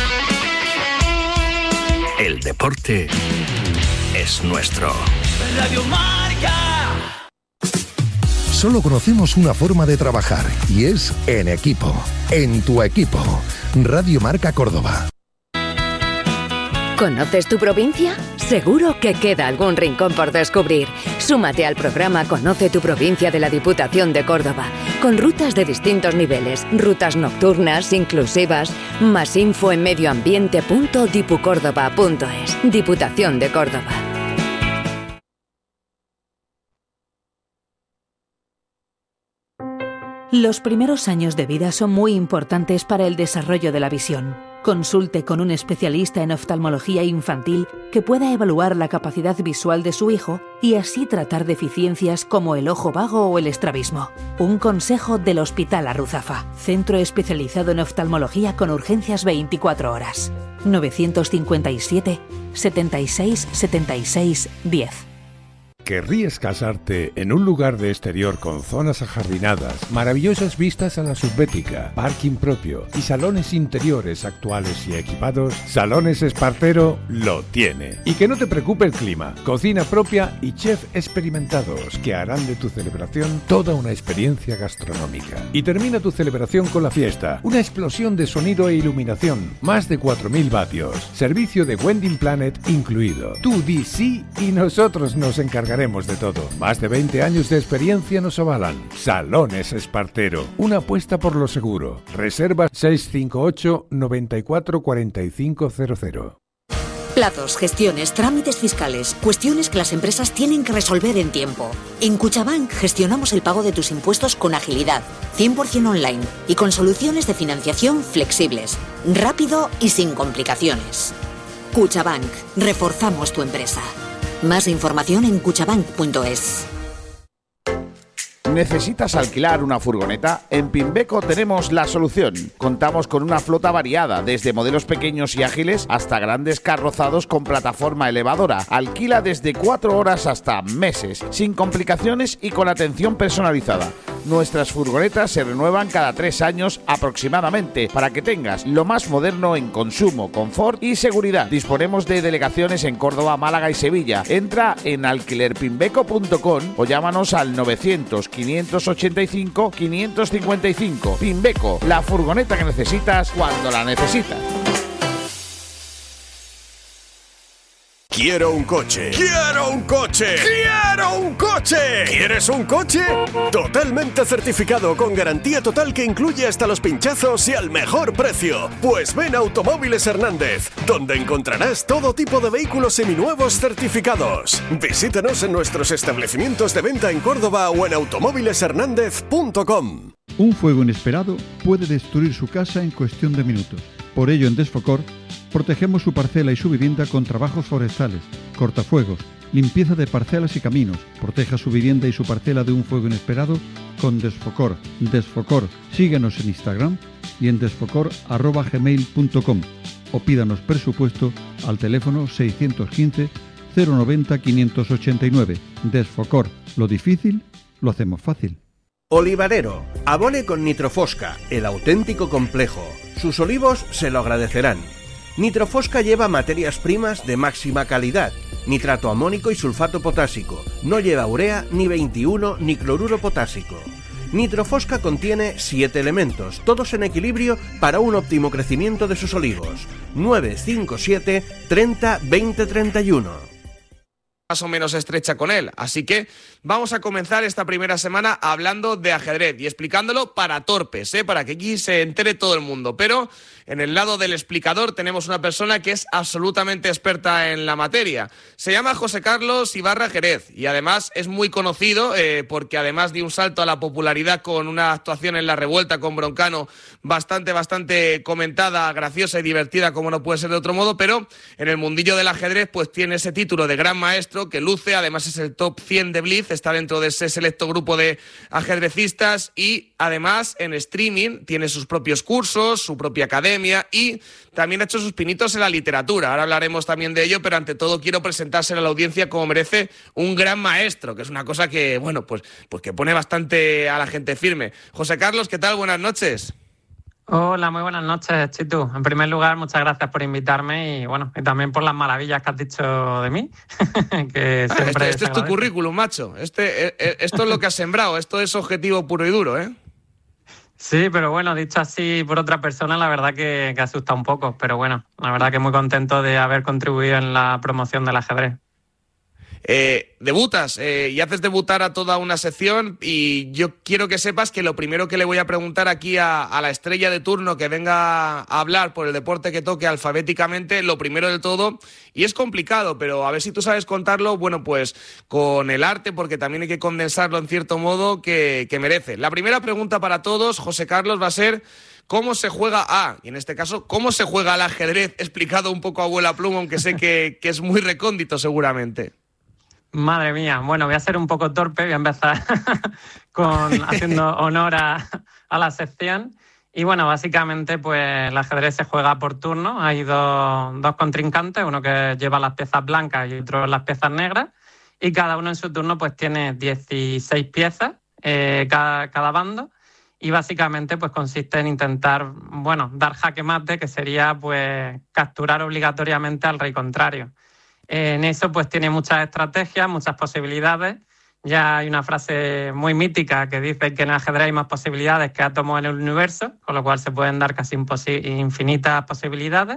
El deporte es nuestro. Radio Marca. Solo conocemos una forma de trabajar, y es en equipo. En tu equipo. Radio Marca Córdoba. ¿Conoces tu provincia? Seguro que queda algún rincón por descubrir. Súmate al programa Conoce tu provincia de la Diputación de Córdoba, con rutas de distintos niveles, rutas nocturnas, inclusivas. Más info en medioambiente.dipucórdoba.es. Diputación de Córdoba. Los primeros años de vida son muy importantes para el desarrollo de la visión. Consulte con un especialista en oftalmología infantil que pueda evaluar la capacidad visual de su hijo y así tratar deficiencias como el ojo vago o el estrabismo. Un consejo del Hospital Arruzafa, centro especializado en oftalmología con urgencias 24 horas. 957 76 76 10. ¿Querrías casarte en un lugar de exterior con zonas ajardinadas, maravillosas vistas a la subbética, parking propio y salones interiores actuales y equipados? Salones Espartero lo tiene. Y que no te preocupe el clima, cocina propia y chef experimentados que harán de tu celebración toda una experiencia gastronómica. Y termina tu celebración con la fiesta, una explosión de sonido e iluminación, más de 4.000 vatios, servicio de Wedding Planet incluido. Tú di sí y nosotros nos encargaremos de todo. Más de 20 años de experiencia nos avalan. Salones Espartero, una apuesta por lo seguro. Reserva 658 94 45 00. Plazos, gestiones, trámites fiscales, cuestiones que las empresas tienen que resolver en tiempo. En Cuchabank gestionamos el pago de tus impuestos con agilidad, 100% online y con soluciones de financiación flexibles, rápido y sin complicaciones. Cuchabank, reforzamos tu empresa. Más información en cuchabank.es. ¿Necesitas alquilar una furgoneta? En Pimbeco tenemos la solución. Contamos con una flota variada, desde modelos pequeños y ágiles hasta grandes carrozados con plataforma elevadora. Alquila desde 4 horas hasta meses, sin complicaciones y con atención personalizada. Nuestras furgonetas se renuevan cada 3 años aproximadamente, para que tengas lo más moderno en consumo, confort y seguridad. Disponemos de delegaciones en Córdoba, Málaga y Sevilla. Entra en alquilerpimbeco.com o llámanos al 900-585-555. Pimbeco, la furgoneta que necesitas cuando la necesitas. Quiero un coche. ¡Quiero un coche! ¡Quiero un coche! ¿Quieres un coche? Totalmente certificado, con garantía total que incluye hasta los pinchazos y al mejor precio. Pues ven a Automóviles Hernández, donde encontrarás todo tipo de vehículos seminuevos certificados. Visítanos en nuestros establecimientos de venta en Córdoba o en automóvileshernandez.com. Un fuego inesperado puede destruir su casa en cuestión de minutos. Por ello, en Desfocor, protegemos su parcela y su vivienda con trabajos forestales, cortafuegos, limpieza de parcelas y caminos. Proteja su vivienda y su parcela de un fuego inesperado con Desfocor. Desfocor. Síguenos en Instagram y en desfocor@gmail.com o pídanos presupuesto al teléfono 615 090 589. Desfocor. Lo difícil lo hacemos fácil. Olivarero, abone con Nitrofosca, el auténtico complejo. Sus olivos se lo agradecerán. Nitrofosca lleva materias primas de máxima calidad, nitrato amónico y sulfato potásico. No lleva urea, ni 21, ni cloruro potásico. Nitrofosca contiene 7 elementos, todos en equilibrio para un óptimo crecimiento de sus olivos. 957 30 20 31. Más o menos estrecha con él, así que vamos a comenzar esta primera semana hablando de ajedrez y explicándolo para torpes, para que aquí se entere todo el mundo, pero en el lado del explicador tenemos una persona que es absolutamente experta en la materia. Se llama José Carlos Ibarra Jerez y además es muy conocido porque además dio un salto a la popularidad con una actuación en La Revuelta con Broncano bastante comentada, graciosa y divertida, como no puede ser de otro modo, pero en el mundillo del ajedrez pues tiene ese título de gran maestro que luce, además es el top 100 de Blitz, está dentro de ese selecto grupo de ajedrecistas y además en streaming tiene sus propios cursos, su propia academia y también ha hecho sus pinitos en la literatura. Ahora hablaremos también de ello, pero ante todo quiero presentárselo a la audiencia como merece un gran maestro, que es una cosa que, bueno, pues que pone bastante a la gente firme. José Carlos, ¿qué tal? Buenas noches. Hola, muy buenas noches, Chitu. En primer lugar, muchas gracias por invitarme y bueno, y también por las maravillas que has dicho de mí. Que siempre este es tu currículum, macho. Esto es lo que has sembrado. Esto es objetivo puro y duro, ¿eh? Sí, pero bueno, dicho así por otra persona, la verdad que asusta un poco. Pero bueno, la verdad que muy contento de haber contribuido en la promoción del ajedrez. Debutas y haces debutar a toda una sección, y yo quiero que sepas que lo primero que le voy a preguntar aquí a la estrella de turno que venga a hablar por el deporte que toque alfabéticamente, lo primero del todo, y es complicado, pero a ver si tú sabes contarlo, bueno, pues con el arte, porque también hay que condensarlo en cierto modo que merece. La primera pregunta para todos, José Carlos, va a ser: ¿cómo se juega y en este caso, cómo se juega al ajedrez? Explicado un poco a abuela pluma, aunque sé que es muy recóndito seguramente. Madre mía, bueno, voy a ser un poco torpe, voy a empezar haciendo honor a la sección. Y bueno, básicamente pues el ajedrez se juega por turno. Hay dos contrincantes, uno que lleva las piezas blancas y otro las piezas negras, y cada uno en su turno pues tiene 16 piezas cada bando, y básicamente pues consiste en intentar, bueno, dar jaque mate, que sería pues capturar obligatoriamente al rey contrario. En eso pues tiene muchas estrategias, muchas posibilidades. Ya hay una frase muy mítica que dice que en el ajedrez hay más posibilidades que átomos en el universo, con lo cual se pueden dar casi infinitas posibilidades.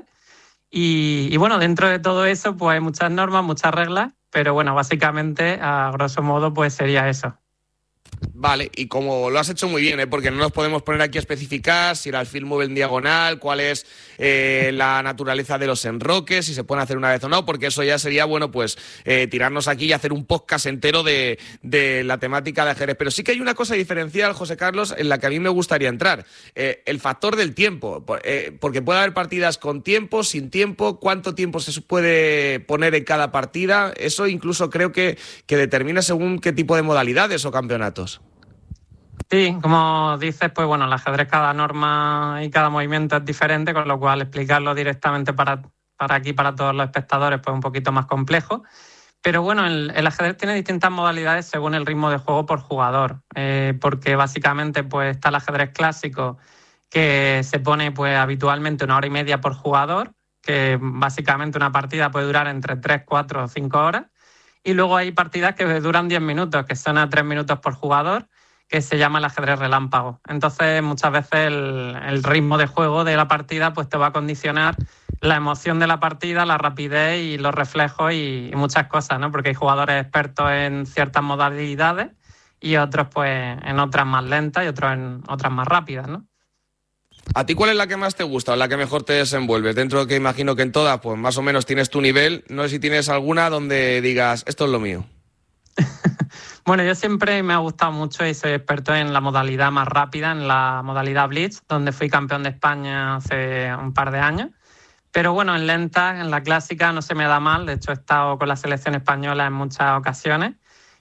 Y bueno, dentro de todo eso pues hay muchas normas, muchas reglas, pero bueno, básicamente a grosso modo pues sería eso. Vale, y como lo has hecho muy bien, porque no nos podemos poner aquí a especificar si el alfil mueve en diagonal, cuál es la naturaleza de los enroques, si se pueden hacer una vez o no, porque eso ya sería, bueno, pues tirarnos aquí y hacer un podcast entero de la temática de ajedrez. Pero sí que hay una cosa diferencial, José Carlos, en la que a mí me gustaría entrar: el factor del tiempo, porque puede haber partidas con tiempo, sin tiempo, cuánto tiempo se puede poner en cada partida. Eso incluso creo que determina según qué tipo de modalidades o campeonatos. Sí, como dices, pues bueno, el ajedrez, cada norma y cada movimiento es diferente, con lo cual explicarlo directamente para todos los espectadores pues un poquito más complejo. Pero bueno, el ajedrez tiene distintas modalidades según el ritmo de juego por jugador, porque básicamente pues está el ajedrez clásico, que se pone pues habitualmente 1 hora y media por jugador, que básicamente una partida puede durar entre 3, 4 o 5 horas. Y luego hay partidas que duran 10 minutos, que son a 3 minutos por jugador, que se llama el ajedrez relámpago. Entonces, muchas veces el ritmo de juego de la partida pues te va a condicionar la emoción de la partida, la rapidez y los reflejos y muchas cosas, ¿no? Porque hay jugadores expertos en ciertas modalidades y otros pues en otras más lentas y otros en otras más rápidas, ¿no? ¿A ti cuál es la que más te gusta o la que mejor te desenvuelves? Dentro de que imagino que en todas pues más o menos tienes tu nivel. No sé si tienes alguna donde digas, esto es lo mío. Bueno, yo siempre me ha gustado mucho y soy experto en la modalidad más rápida, en la modalidad Blitz, donde fui campeón de España hace un par de años. Pero bueno, en lenta, en la clásica, no se me da mal. De hecho, he estado con la selección española en muchas ocasiones.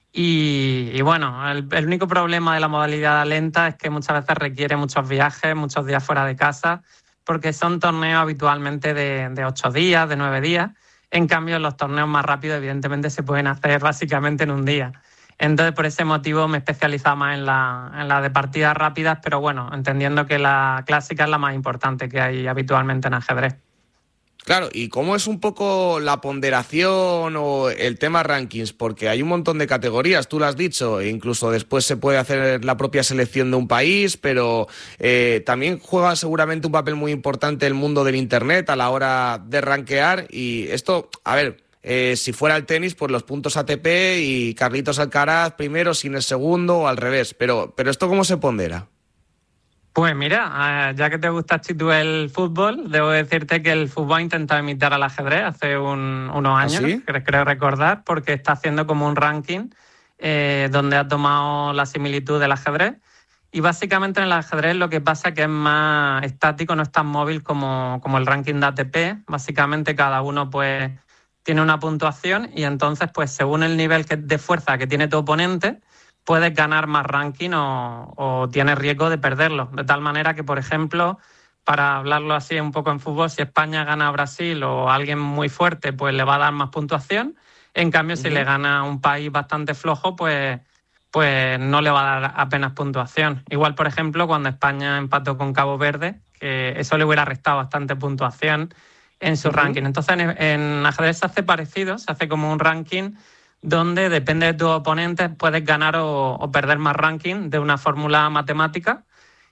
Y bueno, el único problema de la modalidad lenta es que muchas veces requiere muchos viajes, muchos días fuera de casa, porque son torneos habitualmente de 8 días, de 9 días. En cambio, los torneos más rápidos, evidentemente, se pueden hacer básicamente en un día. Entonces, por ese motivo me he especializado más en la de partidas rápidas, pero bueno, entendiendo que la clásica es la más importante que hay habitualmente en ajedrez. Claro, ¿y cómo es un poco la ponderación o el tema rankings? Porque hay un montón de categorías, tú lo has dicho, e incluso después se puede hacer la propia selección de un país, pero también juega seguramente un papel muy importante el mundo del Internet a la hora de rankear. Y esto, a ver, si fuera el tenis, pues los puntos ATP y Carlitos Alcaraz primero, sin el segundo o al revés. Pero ¿esto cómo se pondera? Pues mira, ya que te gusta, Chitu, el fútbol, debo decirte que el fútbol ha intentado imitar al ajedrez hace unos años, ¿sí? Creo recordar, porque está haciendo como un ranking donde ha tomado la similitud del ajedrez. Y básicamente en el ajedrez lo que pasa es que es más estático, no es tan móvil como el ranking de ATP. Básicamente cada uno pues tiene una puntuación y entonces pues según el nivel de fuerza que tiene tu oponente, puedes ganar más ranking o tienes riesgo de perderlo. De tal manera que, por ejemplo, para hablarlo así un poco en fútbol, si España gana a Brasil o a alguien muy fuerte, pues le va a dar más puntuación. En cambio, si le gana a un país bastante flojo, pues no le va a dar apenas puntuación. Igual, por ejemplo, cuando España empató con Cabo Verde, que eso le hubiera restado bastante puntuación en su ranking. Entonces, en ajedrez se hace parecido, se hace como un ranking donde depende de tus oponentes puedes ganar o perder más ranking de una fórmula matemática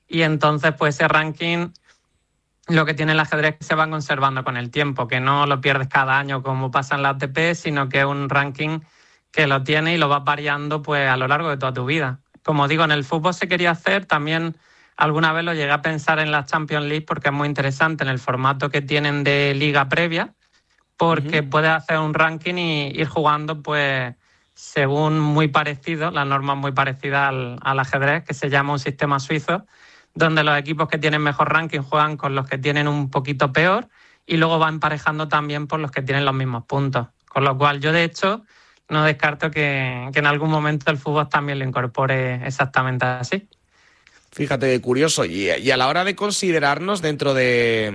y entonces pues ese ranking lo que tiene el ajedrez es que se va conservando con el tiempo, que no lo pierdes cada año como pasa en la ATP, sino que es un ranking que lo tiene y lo vas variando pues a lo largo de toda tu vida. Como digo, en el fútbol se quería hacer, también alguna vez lo llegué a pensar en la Champions League porque es muy interesante en el formato que tienen de liga previa, porque puedes hacer un ranking y ir jugando pues según muy parecido, las normas muy parecidas al ajedrez, que se llama un sistema suizo, donde los equipos que tienen mejor ranking juegan con los que tienen un poquito peor y luego va emparejando también por los que tienen los mismos puntos. Con lo cual yo, de hecho, no descarto que en algún momento el fútbol también lo incorpore exactamente así. Fíjate, curioso. Y a la hora de considerarnos dentro de